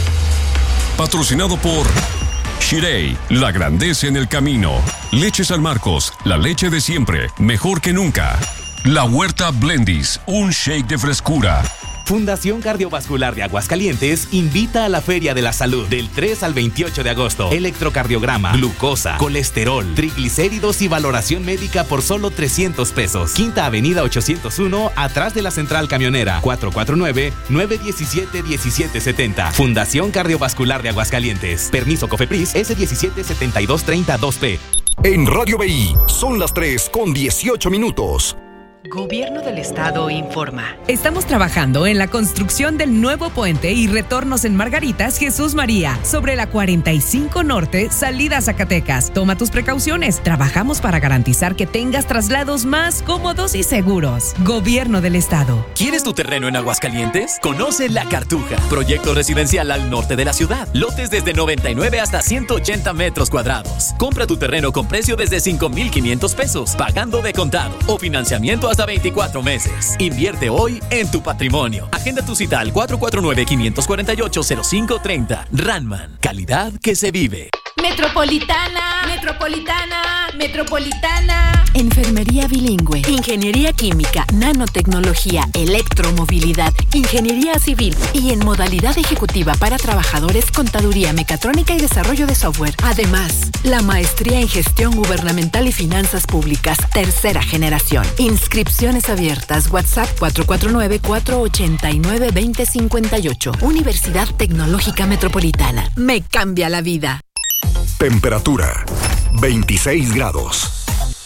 Patrocinado por Shirei, la grandeza en el camino. Leche San Marcos, la leche de siempre, mejor que nunca. La Huerta Blendis, un shake de frescura. Fundación Cardiovascular de Aguascalientes invita a la Feria de la Salud del tres al veintiocho de agosto. Electrocardiograma, glucosa, colesterol, triglicéridos y valoración médica por solo trescientos pesos. Quinta Avenida ochocientos uno, atrás de la Central Camionera. cuatro cuatro nueve, nueve uno siete, uno siete siete cero. Fundación Cardiovascular de Aguascalientes. Permiso COFEPRIS S diecisiete setenta y dos treinta dos P. En Radio B I son las tres con dieciocho minutos. Gobierno del Estado informa. Estamos trabajando en la construcción del nuevo puente y retornos en Margaritas Jesús María, sobre la cuarenta y cinco Norte, salida a Zacatecas. Toma tus precauciones. Trabajamos para garantizar que tengas traslados más cómodos y seguros. Gobierno del Estado. ¿Quieres tu terreno en Aguascalientes? Conoce La Cartuja, proyecto residencial al norte de la ciudad. Lotes desde noventa y nueve hasta ciento ochenta metros cuadrados. Compra tu terreno con precio desde cinco mil quinientos pesos, pagando de contado o financiamiento hasta veinticuatro meses. Invierte hoy en tu patrimonio. Agenda tu cita al cuatro cuatro nueve, cinco cuatro ocho, cero cinco tres cero. Ranman, calidad que se vive. Metropolitana, Metropolitana, Metropolitana. Enfermería bilingüe, ingeniería química, nanotecnología, electromovilidad, ingeniería civil y en modalidad ejecutiva para trabajadores, contaduría, mecatrónica y desarrollo de software. Además, la maestría en gestión gubernamental y finanzas públicas, tercera generación. Inscripciones abiertas, WhatsApp cuatro cuatro nueve, cuatro ocho nueve, dos cero cinco ocho. Universidad Tecnológica Metropolitana. Me cambia la vida. Temperatura veintiséis grados.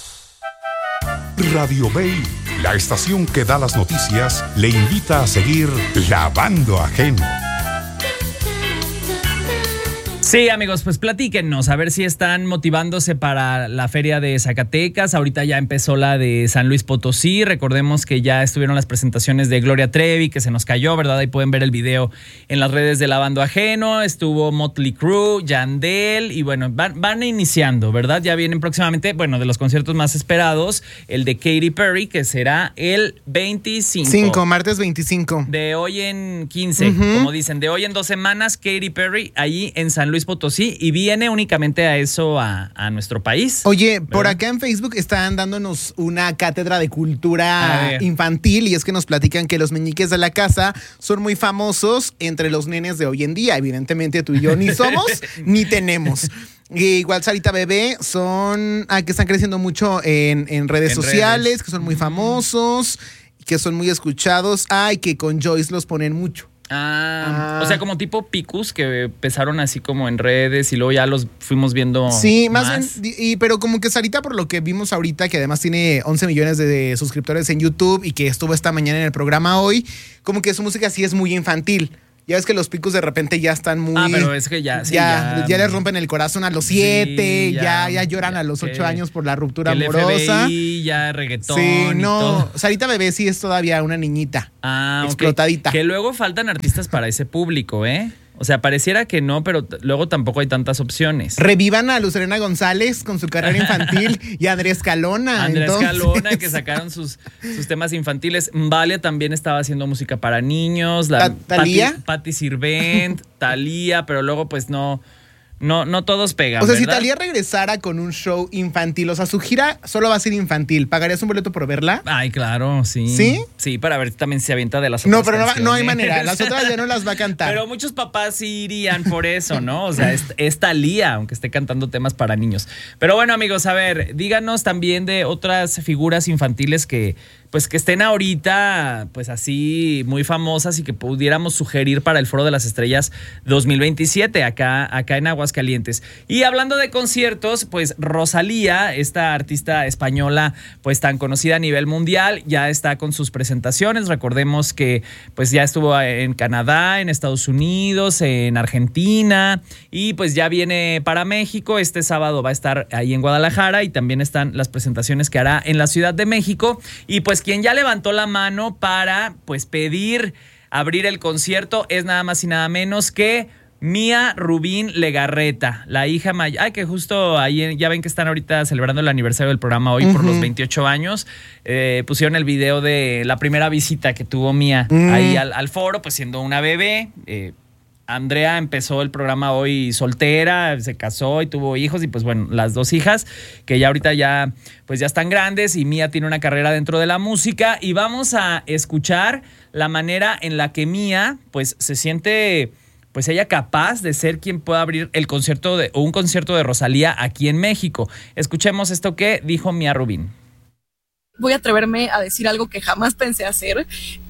Radio Bay, la estación que da las noticias, le invita a seguir lavando ajeno. Sí, amigos, pues platíquenos, a ver si están motivándose para la feria de Zacatecas. Ahorita ya empezó la de San Luis Potosí. Recordemos que ya estuvieron las presentaciones de Gloria Trevi, que se nos cayó, ¿verdad? Ahí pueden ver el video en las redes de Lavando Ajeno. Estuvo Motley Crue, Yandel, y bueno, van, van iniciando, ¿verdad? Ya vienen próximamente, bueno, de los conciertos más esperados, el de Katy Perry, que será el veinticinco. cinco, martes veinticinco. De hoy en quince, Uh-huh. como dicen, de hoy en dos semanas, Katy Perry, allí en San Luis Luis Potosí y viene únicamente a eso, a, a nuestro país. Oye, ¿verdad? Por acá en Facebook están dándonos una cátedra de cultura infantil y es que nos platican que los meñiques de la casa son muy famosos entre los nenes de hoy en día. Evidentemente tú y yo ni somos ni tenemos. Y igual Sarita Bebé son ah, que están creciendo mucho en, en redes en sociales, redes. Que son muy famosos, que son muy escuchados. Ay, que con Joyce los ponen mucho. Ah, ah, o sea, como tipo Picus, que empezaron así como en redes y luego ya los fuimos viendo. Sí, más, más. bien, y, pero como que Sarita, por lo que vimos ahorita, que además tiene once millones de, de suscriptores en YouTube y que estuvo esta mañana en el programa hoy, como que su música sí es muy infantil. Ya ves que los Picus de repente ya están muy... Ah, pero es que ya... Sí, ya, ya, ya les rompen el corazón a los siete, sí, ya, ya, ya lloran ya, a los ocho años por la ruptura el amorosa. F B I, ya reggaetón sí, y no, todo. Sarita Bebé sí es todavía una niñita. Ah, explotadita. Okay. Que luego faltan artistas para ese público, ¿eh? O sea, pareciera que no, pero t- luego tampoco hay tantas opciones. Revivan a Lucerena González con su carrera infantil y a Andrés Calona. Andrés entonces. Calona, que sacaron sus, sus temas infantiles. Mbalia también estaba haciendo música para niños. La ¿Talía? Patti Sirvent, Talía, pero luego pues no... No, no todos pegan, o sea, ¿verdad? si Talía regresara con un show infantil, o sea, su gira solo va a ser infantil, ¿pagarías un boleto por verla? Ay, claro, sí. ¿Sí? Sí, para ver también si se avienta de las otras No, pero no, canciones. no hay manera, las otras ya no las va a cantar. Pero muchos papás sí irían por eso, ¿no? O sea, es, es Talía, aunque esté cantando temas para niños. Pero bueno, amigos, a ver, díganos también de otras figuras infantiles que... pues que estén ahorita, pues así, muy famosas y que pudiéramos sugerir para el Foro de las Estrellas dos mil veintisiete, acá, acá en Aguascalientes. Y hablando de conciertos, pues Rosalía, esta artista española, pues tan conocida a nivel mundial, ya está con sus presentaciones. Recordemos que pues ya estuvo en Canadá, en Estados Unidos, en Argentina, y pues ya viene para México. Este sábado va a estar ahí en Guadalajara y también están las presentaciones que hará en la Ciudad de México. Y pues quien ya levantó la mano para pues pedir abrir el concierto es nada más y nada menos que Mía Rubín Legarreta, la hija mayor. Ay, que justo ahí ya ven que están ahorita celebrando el aniversario del programa hoy uh-huh. por los veintiocho años. Eh, pusieron el video de la primera visita que tuvo Mía uh-huh. ahí al, al foro, pues siendo una bebé. Eh, Andrea empezó el programa hoy soltera, se casó y tuvo hijos y pues bueno, las dos hijas que ya ahorita ya pues ya están grandes y Mía tiene una carrera dentro de la música y vamos a escuchar la manera en la que Mía pues se siente pues ella capaz de ser quien pueda abrir el concierto de, o un concierto de Rosalía aquí en México. Escuchemos esto que dijo Mía Rubín. Voy a atreverme a decir algo que jamás pensé hacer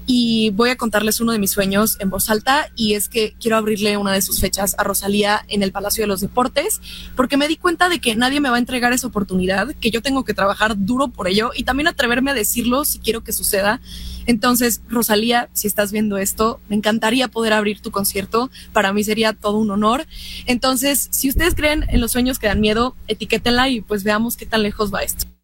y voy a contarles uno de mis sueños en voz alta y es que quiero abrirle una de sus fechas a Rosalía en el Palacio de los Deportes porque me di cuenta de que nadie me va a entregar esa oportunidad, que yo tengo que trabajar duro por ello y también atreverme a decirlo si quiero que suceda. Entonces, Rosalía, si estás viendo esto, me encantaría poder abrir tu concierto, para mí sería todo un honor. Entonces, si ustedes creen en los sueños que dan miedo, etiquétenla y pues veamos qué tan lejos va esto.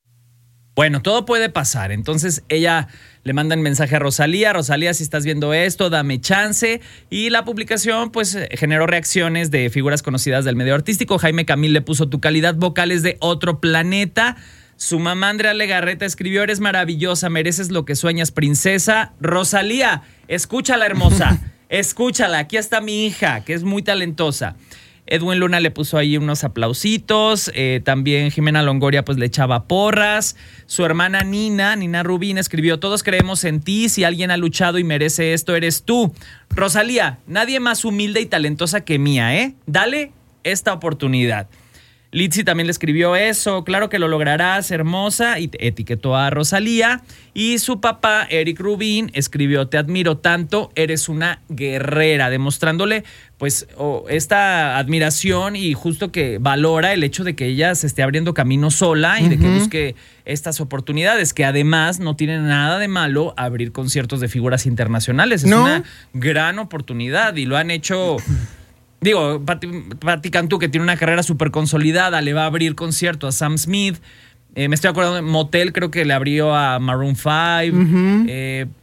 Bueno, todo puede pasar. Entonces ella le manda un mensaje a Rosalía. Rosalía, si estás viendo esto, dame chance. Y la publicación pues generó reacciones de figuras conocidas del medio artístico. Jaime Camil le puso: tu calidad vocal es de otro planeta. Su mamá Andrea Legarreta escribió: eres maravillosa, mereces lo que sueñas, princesa. Rosalía, escúchala, hermosa. Escúchala, aquí está mi hija, que es muy talentosa. Edwin Luna le puso ahí unos aplausitos, eh, también Jimena Longoria pues le echaba porras, su hermana Nina, Nina Rubín escribió: todos creemos en ti, si alguien ha luchado y merece esto eres tú. Rosalía, nadie más humilde y talentosa que Mía, ¿eh? Dale esta oportunidad. Litzy también le escribió eso: claro que lo lograrás, hermosa, y etiquetó a Rosalía. Y su papá, Eric Rubín, escribió: te admiro tanto, eres una guerrera, demostrándole pues oh, esta admiración y justo que valora el hecho de que ella se esté abriendo camino sola y uh-huh. de que busque estas oportunidades, que además no tiene nada de malo abrir conciertos de figuras internacionales. Es ¿No? una gran oportunidad y lo han hecho... Digo, Patti, Patti Cantú, que tiene una carrera súper consolidada, le va a abrir concierto a Sam Smith. Eh, me estoy acordando de Motel, creo que le abrió a Maroon five. Uh-huh. Eh,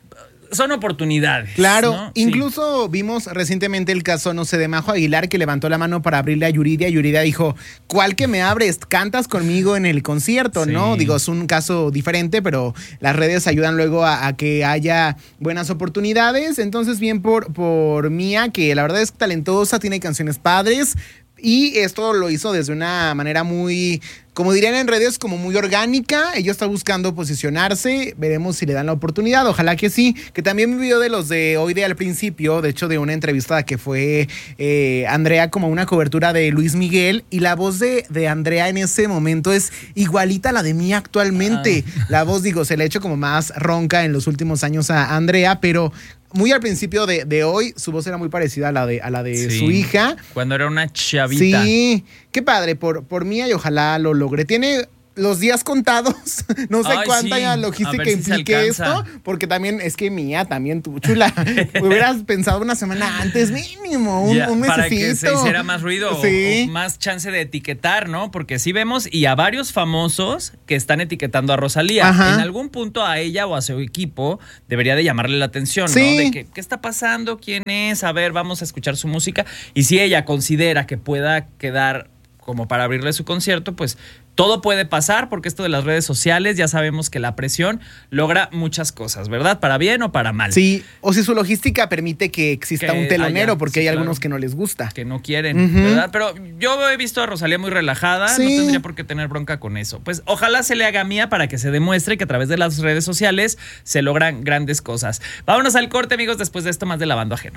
son oportunidades. Claro, ¿no? incluso sí. vimos recientemente el caso, no sé, de Majo Aguilar, que levantó la mano para abrirle a Yuridia. Yuridia dijo, ¿cuál que me abres? Cantas conmigo en el concierto, sí. ¿no? Digo, es un caso diferente, pero las redes ayudan luego a, a que haya buenas oportunidades. Entonces, bien por, por Mía, que la verdad es talentosa, tiene canciones padres. Y esto lo hizo desde una manera muy, como dirían en redes, como muy orgánica. Ella está buscando posicionarse. Veremos si le dan la oportunidad. Ojalá que sí. Que también vivió de los de hoy de al principio. De hecho, de una entrevista que fue eh, Andrea, como una cobertura de Luis Miguel. Y la voz de, de Andrea en ese momento es igualita a la de Mía actualmente. Ah. La voz, digo, se le ha hecho como más ronca en los últimos años a Andrea, pero muy al principio de, de hoy, su voz era muy parecida a la de, a la de sí, su hija. Cuando era una chavita. Sí, qué padre, por, por Mía, y ojalá lo logre. Tiene los días contados, no sé Ay, cuánta sí. logística si implique esto, porque también es que Mía, también tú, chula, hubieras pensado una semana antes mínimo, un, ya, un mesecito. Para que se hiciera más ruido sí. o, o más chance de etiquetar, ¿no? Porque sí vemos y a varios famosos que están etiquetando a Rosalía. Ajá. En algún punto a ella o a su equipo debería de llamarle la atención, sí. ¿no? De que, ¿qué está pasando? ¿Quién es? A ver, vamos a escuchar su música. Y si ella considera que pueda quedar como para abrirle su concierto, pues todo puede pasar, porque esto de las redes sociales, ya sabemos que la presión logra muchas cosas, ¿verdad? Para bien o para mal. Sí, o si su logística permite que exista que un telonero, haya, porque sí, hay claro, algunos que no les gusta. Que no quieren, uh-huh. ¿verdad? Pero yo he visto a Rosalía muy relajada, sí. no tendría por qué tener bronca con eso. Pues ojalá se le haga Mía para que se demuestre que a través de las redes sociales se logran grandes cosas. Vámonos al corte, amigos, después de esto más de Lavando Ajeno.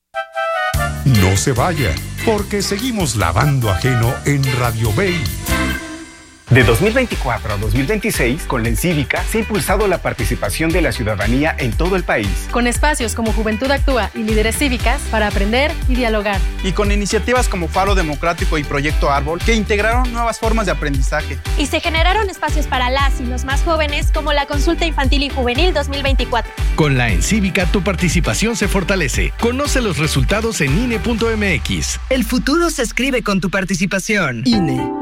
No se vaya, porque seguimos lavando ajeno en Radio Bay. De dos mil veinticuatro a dos mil veintiséis, con la Encívica se ha impulsado la participación de la ciudadanía en todo el país. Con espacios como Juventud Actúa y Líderes Cívicas para aprender y dialogar. Y con iniciativas como Faro Democrático y Proyecto Árbol, que integraron nuevas formas de aprendizaje. Y se generaron espacios para las y los más jóvenes, como la Consulta Infantil y Juvenil dos mil veinticuatro. Con la Encívica tu participación se fortalece. Conoce los resultados en I N E punto M X. El futuro se escribe con tu participación. I N E.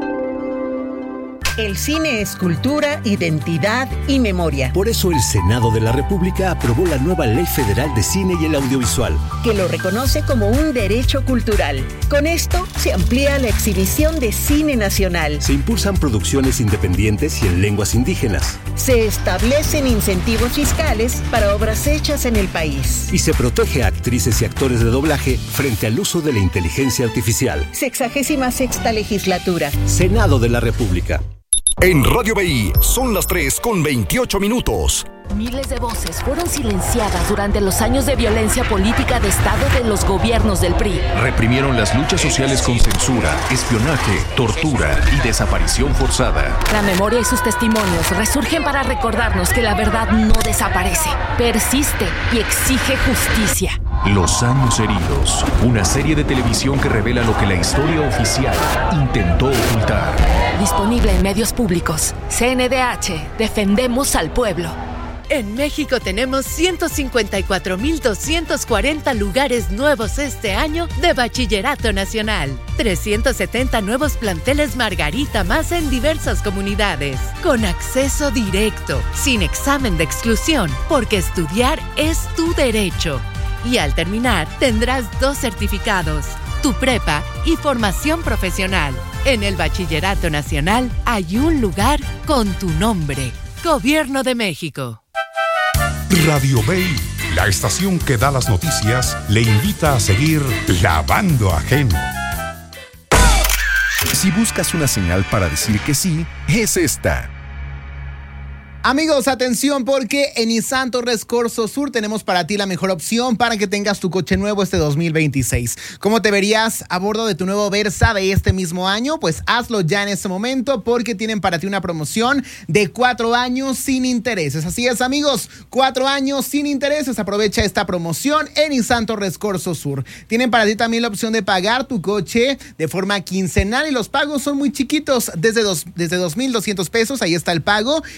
El cine es cultura, identidad y memoria. Por eso el Senado de la República aprobó la nueva Ley Federal de Cine y el Audiovisual, que lo reconoce como un derecho cultural. Con esto se amplía la exhibición de cine nacional. Se impulsan producciones independientes y en lenguas indígenas. Se establecen incentivos fiscales para obras hechas en el país. Y se protege a actrices y actores de doblaje frente al uso de la inteligencia artificial. Sexagésima sexta legislatura. Senado de la República. En Radio B I son las tres con veintiocho minutos. Miles de voces fueron silenciadas durante los años de violencia política de Estado de los gobiernos del P R I. Reprimieron las luchas sociales con censura, espionaje, tortura y desaparición forzada. La memoria y sus testimonios resurgen para recordarnos que la verdad no desaparece, persiste y exige justicia. Los años heridos, una serie de televisión que revela lo que la historia oficial intentó ocultar. Disponible en medios públicos. C N D H, defendemos al pueblo. En México tenemos ciento cincuenta y cuatro mil doscientos cuarenta lugares nuevos este año de Bachillerato Nacional. trescientos setenta nuevos planteles Margarita más en diversas comunidades. Con acceso directo, sin examen de exclusión, porque estudiar es tu derecho. Y al terminar, tendrás dos certificados, tu prepa y formación profesional. En el Bachillerato Nacional hay un lugar con tu nombre. Gobierno de México. Radio Bay, la estación que da las noticias, le invita a seguir lavando ajeno. Si buscas una señal para decir que sí, es esta. Amigos, atención, porque en Nissan Torres Corso Sur tenemos para ti la mejor opción para que tengas tu coche nuevo este dos mil veintiséis. ¿Cómo te verías a bordo de tu nuevo Versa de este mismo año? Pues hazlo ya en este momento, porque tienen para ti una promoción de cuatro años sin intereses. Así es, amigos, cuatro años sin intereses. Aprovecha esta promoción en Nissan Torres Corso Sur. Tienen para ti también la opción de pagar tu coche de forma quincenal y los pagos son muy chiquitos, desde, dos, desde dos mil doscientos pesos. Ahí está el pago y se va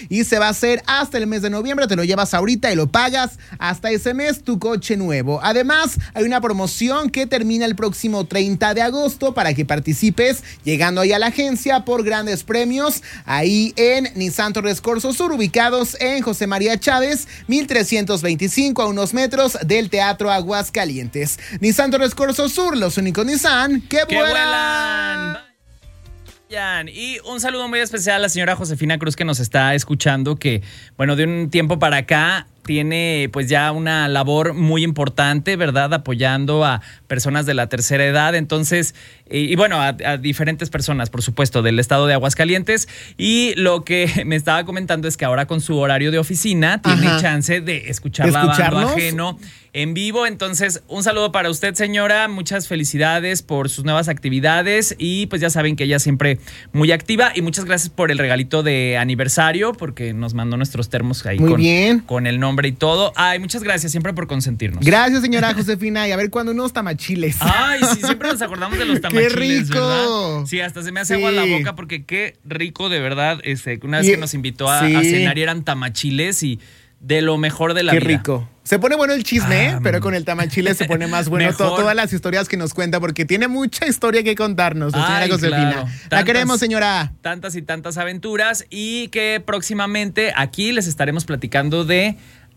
ser hasta el mes de noviembre, te lo llevas ahorita y lo pagas hasta ese mes tu coche nuevo. Además, hay una promoción que termina el próximo treinta de agosto para que participes llegando ahí a la agencia por grandes premios ahí en Nissan Torres Corso Sur, ubicados en José María Chávez, mil trescientos veinticinco, a unos metros del Teatro Aguascalientes. Nissan Torres Corso Sur, los únicos Nissan que, que vuelan. vuelan. Y un saludo muy especial a la señora Josefina Cruz, que nos está escuchando, que bueno, de un tiempo para acá tiene pues ya una labor muy importante, ¿verdad? Apoyando a personas de la tercera edad, entonces, y, y bueno, a, a diferentes personas, por supuesto, del estado de Aguascalientes. Y lo que me estaba comentando es que ahora con su horario de oficina tiene Ajá. chance de escuchar Lavando Ajeno en vivo. Entonces, un saludo para usted, señora. Muchas felicidades por sus nuevas actividades y pues ya saben que ella siempre muy activa. Y muchas gracias por el regalito de aniversario, porque nos mandó nuestros termos ahí muy con, bien. con el nombre y todo. Ay, muchas gracias siempre por consentirnos. Gracias, señora Josefina. Y a ver cuándo unos tamachiles. Ay, sí, siempre nos acordamos de los tamachiles. ¡Qué rico! ¿Verdad? Sí, hasta se me hace sí. agua la boca porque qué rico, de verdad. Este, una vez y, que nos invitó a, sí. a cenar y eran tamachiles y de lo mejor de la qué vida. Qué rico. Se pone bueno el chisme, ah, pero con el tamachile se pone más bueno to- todas las historias que nos cuenta, porque tiene mucha historia que contarnos, la señora Ay, Josefina. Claro. Tantas, la queremos, señora. Tantas y tantas aventuras, y que próximamente aquí les estaremos platicando de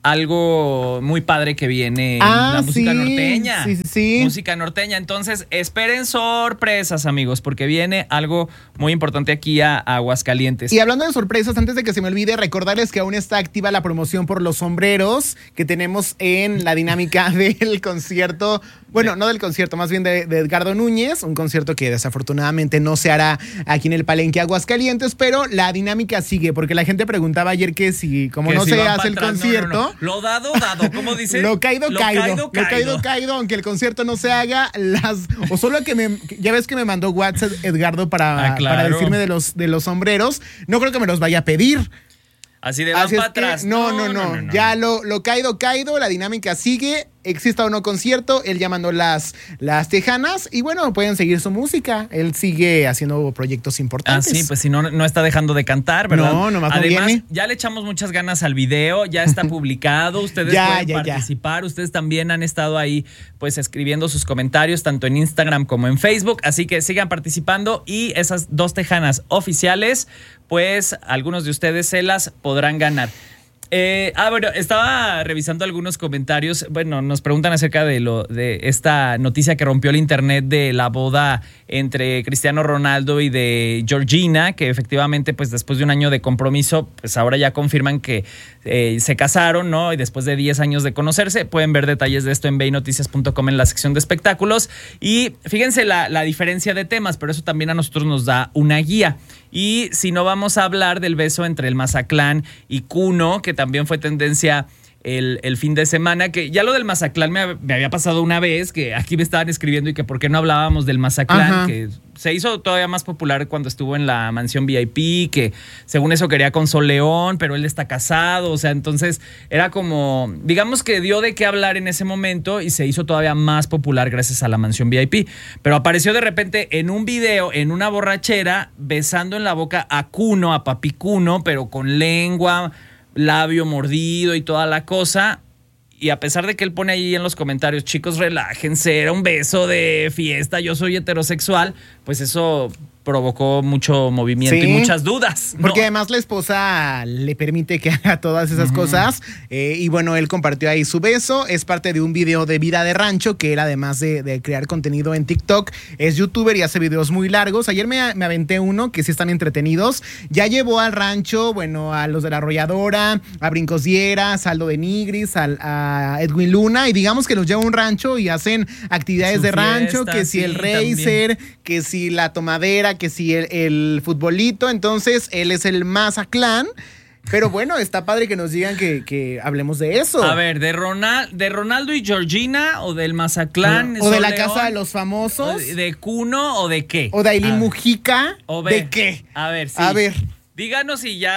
algo muy padre que viene, ah, la música sí, norteña. Sí, sí, sí. Música norteña. Entonces, esperen sorpresas, amigos, porque viene algo muy importante aquí a, a Aguascalientes. Y hablando de sorpresas, antes de que se me olvide, recordarles que aún está activa la promoción por los sombreros que tenemos en la dinámica del concierto. Bueno, no del concierto, más bien de, de Edgardo Núñez, un concierto que desafortunadamente no se hará aquí en el Palenque Aguascalientes, pero la dinámica sigue, porque la gente preguntaba ayer que si, como que no si se hace el atrás, concierto... No, no, no. Lo dado, dado, ¿cómo dice? Lo caído, lo caído. caído, Lo caído, caído, caído, aunque el concierto no se haga, las... O solo que me... Ya ves que me mandó WhatsApp Edgardo para, ah, claro. para decirme de los, de los sombreros. No creo que me los vaya a pedir. Así de van para atrás. No no no, no, no, no. Ya lo, lo caído, caído, la dinámica sigue. Exista o no concierto, él ya mandó las, las tejanas y bueno, pueden seguir su música. Él sigue haciendo proyectos importantes. Ah, sí, pues si no, no está dejando de cantar, ¿verdad? No, nomás Además, no viene. Ya le echamos muchas ganas al video, ya está publicado, ustedes ya, pueden ya, participar, ya. Ustedes también han estado ahí pues escribiendo sus comentarios tanto en Instagram como en Facebook, así que sigan participando y esas dos tejanas oficiales, pues algunos de ustedes se las podrán ganar. Eh, ah, bueno, estaba revisando algunos comentarios. Bueno, nos preguntan acerca de lo de esta noticia que rompió el internet de la boda entre Cristiano Ronaldo y de Georgina, que efectivamente, pues después de un año de compromiso, pues ahora ya confirman que eh, se casaron, ¿no? Y después de diez años de conocerse, pueden ver detalles de esto en ve i noticias punto com en la sección de espectáculos. Y fíjense la, la diferencia de temas, pero eso también a nosotros nos da una guía. Y si no, vamos a hablar del beso entre el Mazatlán y Kuno, que también fue tendencia el, el fin de semana, que ya lo del Mazatlán me, me había pasado una vez, que aquí me estaban escribiendo y que por qué no hablábamos del Mazatlán, Ajá. que se hizo todavía más popular cuando estuvo en la mansión V I P, que según eso quería con Sol León, pero él está casado, o sea, entonces era como, digamos que dio de qué hablar en ese momento y se hizo todavía más popular gracias a la mansión V I P, pero apareció de repente en un video, en una borrachera, besando en la boca a Kuno, a Papi Kuno, pero con lengua, labio mordido y toda la cosa. Y a pesar de que él pone ahí en los comentarios, chicos, relájense, era un beso de fiesta, yo soy heterosexual, pues eso provocó mucho movimiento sí, y muchas dudas, ¿no? Porque además la esposa le permite que haga todas esas uh-huh. cosas. Eh, y bueno, él compartió ahí su beso. Es parte de un video de Vida de Rancho, que él además de, de crear contenido en TikTok, es youtuber y hace videos muy largos. Ayer me, me aventé uno que sí están entretenidos. Ya llevó al rancho, bueno, a los de La Arrolladora, a Brincos Dieras, a Aldo de Nigris, a, a Edwin Luna, y digamos que los lleva a un rancho y hacen actividades su de fiesta, rancho, que si sí, el racer, también. Que si la tomadera, que si el, el futbolito. Entonces él es el Mazatlán, pero bueno, está padre que nos digan que, que hablemos de eso. A ver, de Ronald, de Ronaldo y Georgina, o del Mazatlán, o de la León, Casa de los Famosos, de, de Kuno, o de qué, o de Ailín Mujica, o ver, de qué. A ver, sí. A ver, díganos y ya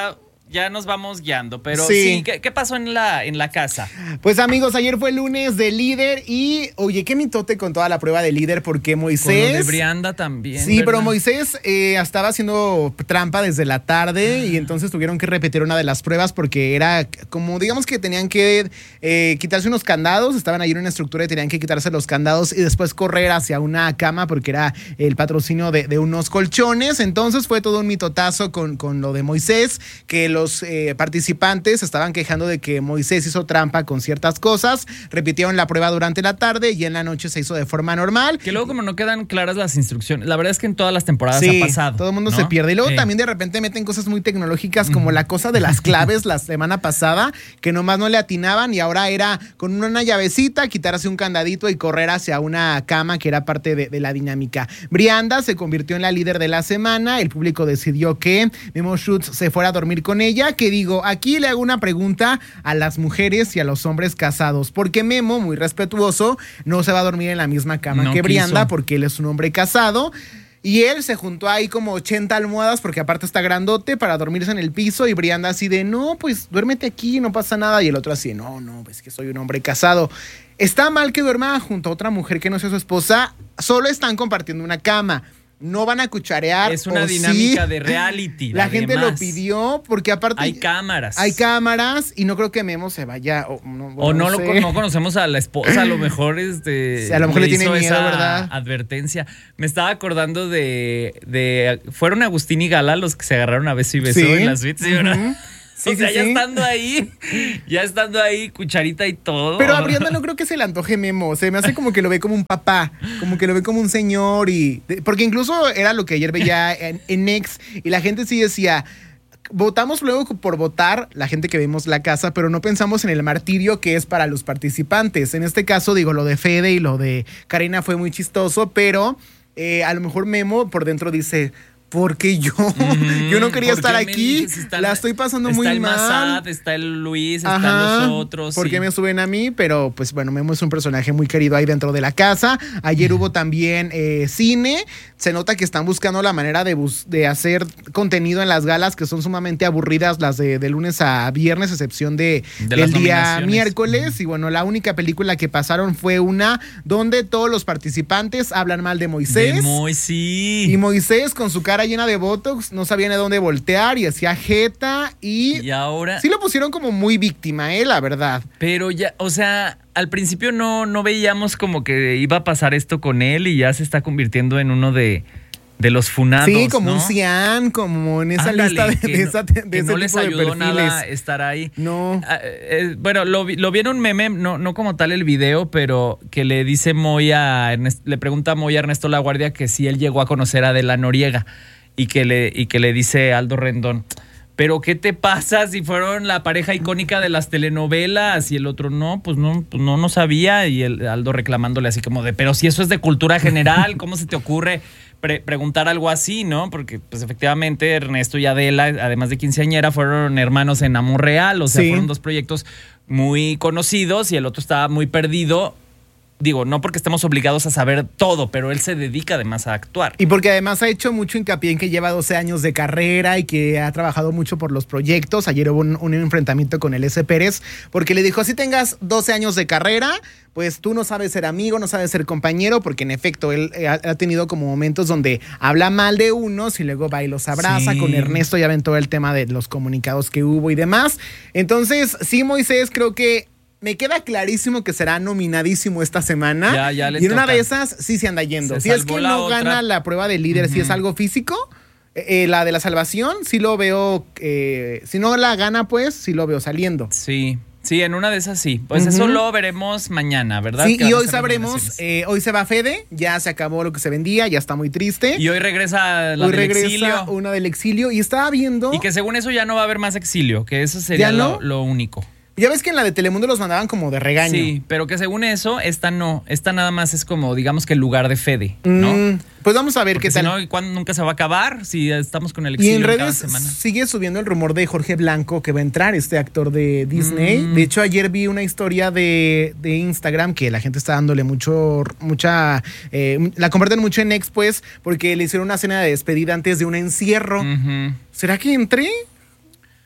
ya nos vamos guiando, pero sí, sí ¿qué, ¿qué pasó en la, en la casa? Pues amigos, ayer fue el lunes de líder y oye, qué mitote con toda la prueba de líder porque Moisés... Con lo de Brianda también. Sí, ¿verdad? pero Moisés eh, estaba haciendo trampa desde la tarde y entonces tuvieron que repetir una de las pruebas porque era como, digamos que tenían que eh, quitarse unos candados, estaban ahí en una estructura y tenían que quitarse los candados y después correr hacia una cama porque era el patrocinio de, de unos colchones. Entonces fue todo un mitotazo con, con lo de Moisés, que los eh, participantes estaban quejando de que Moisés hizo trampa con ciertas cosas, repitieron la prueba durante la tarde y en la noche se hizo de forma normal. Que luego como no quedan claras las instrucciones, la verdad es que en todas las temporadas sí, ha pasado. todo el mundo ¿no? se pierde. Y luego sí. también de repente meten cosas muy tecnológicas como la cosa de las claves la semana pasada, que nomás no le atinaban y ahora era con una llavecita, quitarse un candadito y correr hacia una cama que era parte de, de la dinámica. Brianda se convirtió en la líder de la semana, el público decidió que Memo Schutz se fuera a dormir con ella, que digo, aquí le hago una pregunta a las mujeres y a los hombres casados, porque Memo, muy respetuoso, no se va a dormir en la misma cama no que Brianda, quiso. Porque él es un hombre casado. Y él se juntó ahí como ochenta almohadas, porque aparte está grandote, para dormirse en el piso. Y Brianda así de, no, pues duérmete aquí, no pasa nada. Y el otro así, no, no, pues que soy un hombre casado. Está mal que duerma junto a otra mujer que no sea su esposa. Solo están compartiendo una cama. No van a cucharear. Es una dinámica sí. de reality. La gente además. Lo pidió porque aparte... Hay cámaras. Hay cámaras y no creo que Memo se vaya... O no, bueno, o no, no, lo, no conocemos a la esposa, a lo mejor este... Sí, a lo mejor le, le tiene miedo, ¿verdad? Advertencia. Me estaba acordando de, de... Fueron Agustín y Gala los que se agarraron a beso y beso ¿sí? en las suites, ¿sí, verdad? Uh-huh. Sí, o sea, sí, ya sí. estando ahí, ya estando ahí, cucharita y todo. Pero a Brianda no creo que se le antoje Memo. Se me hace como que lo ve como un papá, como que lo ve como un señor. y Porque incluso era lo que ayer veía en, en X y la gente sí decía... Votamos luego por votar, la gente que vemos la casa, pero no pensamos en el martirio que es para los participantes. En este caso, digo, lo de Fede y lo de Karina fue muy chistoso, pero eh, a lo mejor Memo por dentro dice... Porque yo, mm, yo no quería estar aquí, si está, la estoy pasando muy el mal. Está el Massad, está el Luis, Ajá, están los otros. ¿Por qué sí. me suben a mí? Pero pues bueno, Memo es un personaje muy querido ahí dentro de la casa. Ayer mm. hubo también eh, cine. Se nota que están buscando la manera de, bus- de hacer contenido en las galas que son sumamente aburridas, las de, de lunes a viernes, excepción de, de del día miércoles. Mm. Y bueno, la única película que pasaron fue una donde todos los participantes hablan mal de Moisés. De Moisés. Y Moisés con su cara llena de botox, no sabía ni a dónde voltear y hacía jeta y... Y ahora... Sí lo pusieron como muy víctima, eh, la verdad. Pero ya, o sea, al principio no, no veíamos como que iba a pasar esto con él y ya se está convirtiendo en uno de... De los funados, sí, como ¿no? un cian, como en esa Ándale, lista de, que de, no, esa, de que ese no les tipo de ayudó perfiles. Nada estar ahí. No. Ah, eh, bueno, lo, lo vi en un meme, no, no como tal el video, pero que le dice Moy a Ernest, le pregunta a Moy a Ernesto Laguardia que si él llegó a conocer a Adela Noriega y que le, y que le dice Aldo Rendón, pero ¿qué te pasa si fueron la pareja icónica de las telenovelas? Y el otro, no, pues no, pues no, no sabía. Y el Aldo reclamándole así como de, pero si eso es de cultura general, ¿cómo se te ocurre pre- preguntar algo así, no? Porque pues efectivamente Ernesto y Adela, además de quinceañera, fueron hermanos en Amor Real. O sea, sí. fueron dos proyectos muy conocidos y el otro estaba muy perdido. Digo, no porque estemos obligados a saber todo, pero él se dedica además a actuar. Y porque además ha hecho mucho hincapié en que lleva doce años de carrera y que ha trabajado mucho por los proyectos. Ayer hubo un, un enfrentamiento con el S. Pérez, porque le dijo, si tengas doce años de carrera, pues tú no sabes ser amigo, no sabes ser compañero, porque en efecto él ha, ha tenido como momentos donde habla mal de unos y luego va y los abraza. Sí. Con Ernesto ya ven todo el tema de los comunicados que hubo y demás. Entonces, sí, Moisés, creo que me queda clarísimo que será nominadísimo esta semana. Ya, ya les y en toca. una de esas sí se anda yendo. Se si es que no otra. gana la prueba de líder, uh-huh. si es algo físico, eh, la de la salvación, sí lo veo. Eh, si no la gana, pues sí lo veo saliendo. Sí. Sí, en una de esas sí. Pues uh-huh. eso lo veremos mañana, ¿verdad? Sí, y hoy sabremos, eh, hoy se va Fede, ya se acabó lo que se vendía, ya está muy triste. Y hoy regresa la hoy del regresa exilio. una del exilio y estaba viendo... Y que según eso ya no va a haber más exilio, que eso sería no? lo, lo único. Ya ves que en la de Telemundo los mandaban como de regaño. Sí, pero que según eso, esta no. Esta nada más es como, digamos que el lugar de Fede, ¿no? Mm, pues vamos a ver Porque qué tal. Si no, ¿cuándo nunca se va a acabar? Si estamos con el exilio y en redes cada semana. Sigue subiendo el rumor de Jorge Blanco que va a entrar, este actor de Disney. Mm. De hecho, ayer vi una historia de, de Instagram que la gente está dándole mucho, mucha... Eh, la comparten mucho en X, pues, porque le hicieron una cena de despedida antes de un encierro. Uh-huh. ¿Será que entré?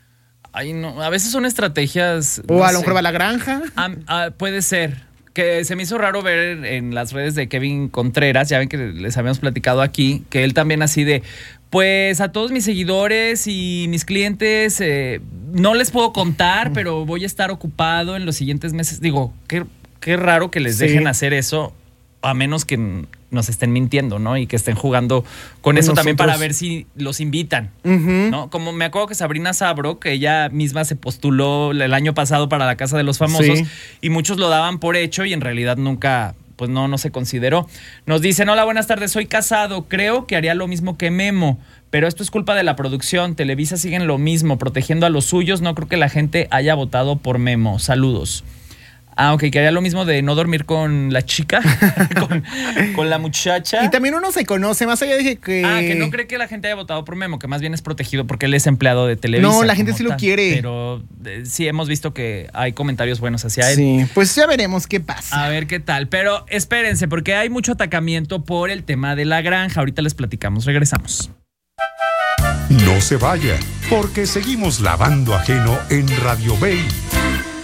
Ay, no, a veces son estrategias. O no a lo sé. mejor va a la granja. Ah, ah, puede ser. Que se me hizo raro ver en las redes de Kevin Contreras, ya ven que les habíamos platicado aquí, que él también así de, pues a todos mis seguidores y mis clientes, eh, no les puedo contar, pero voy a estar ocupado en los siguientes meses. Digo, qué, qué raro que les Sí. dejen hacer eso, a menos que nos estén mintiendo, ¿no? Y que estén jugando con Con eso también para nosotros. ver si los invitan, Ujú. ¿no? Como me acuerdo que Sabrina Sabro, que ella misma se postuló el año pasado para la Casa de los Famosos, Sí. y muchos lo daban por hecho y en realidad nunca, pues no, no se consideró. Nos dicen, hola, buenas tardes, soy casado, creo que haría lo mismo que Memo, pero esto es culpa de la producción, Televisa siguen lo mismo, protegiendo a los suyos, no creo que la gente haya votado por Memo, saludos. Ah, ok, que haría lo mismo de no dormir con la chica, con, con la muchacha. Y también uno se conoce, más allá de que... Ah, que no cree que la gente haya votado por Memo, que más bien es protegido porque él es empleado de Televisa. No, la gente como sí lo tal. quiere. Pero eh, sí hemos visto que hay comentarios buenos hacia él. Sí, pues ya veremos qué pasa. A ver qué tal. Pero espérense, porque hay mucho atacamiento por el tema de la granja. Ahorita les platicamos. Regresamos. No se vaya, porque seguimos lavando ajeno en Radio Bay.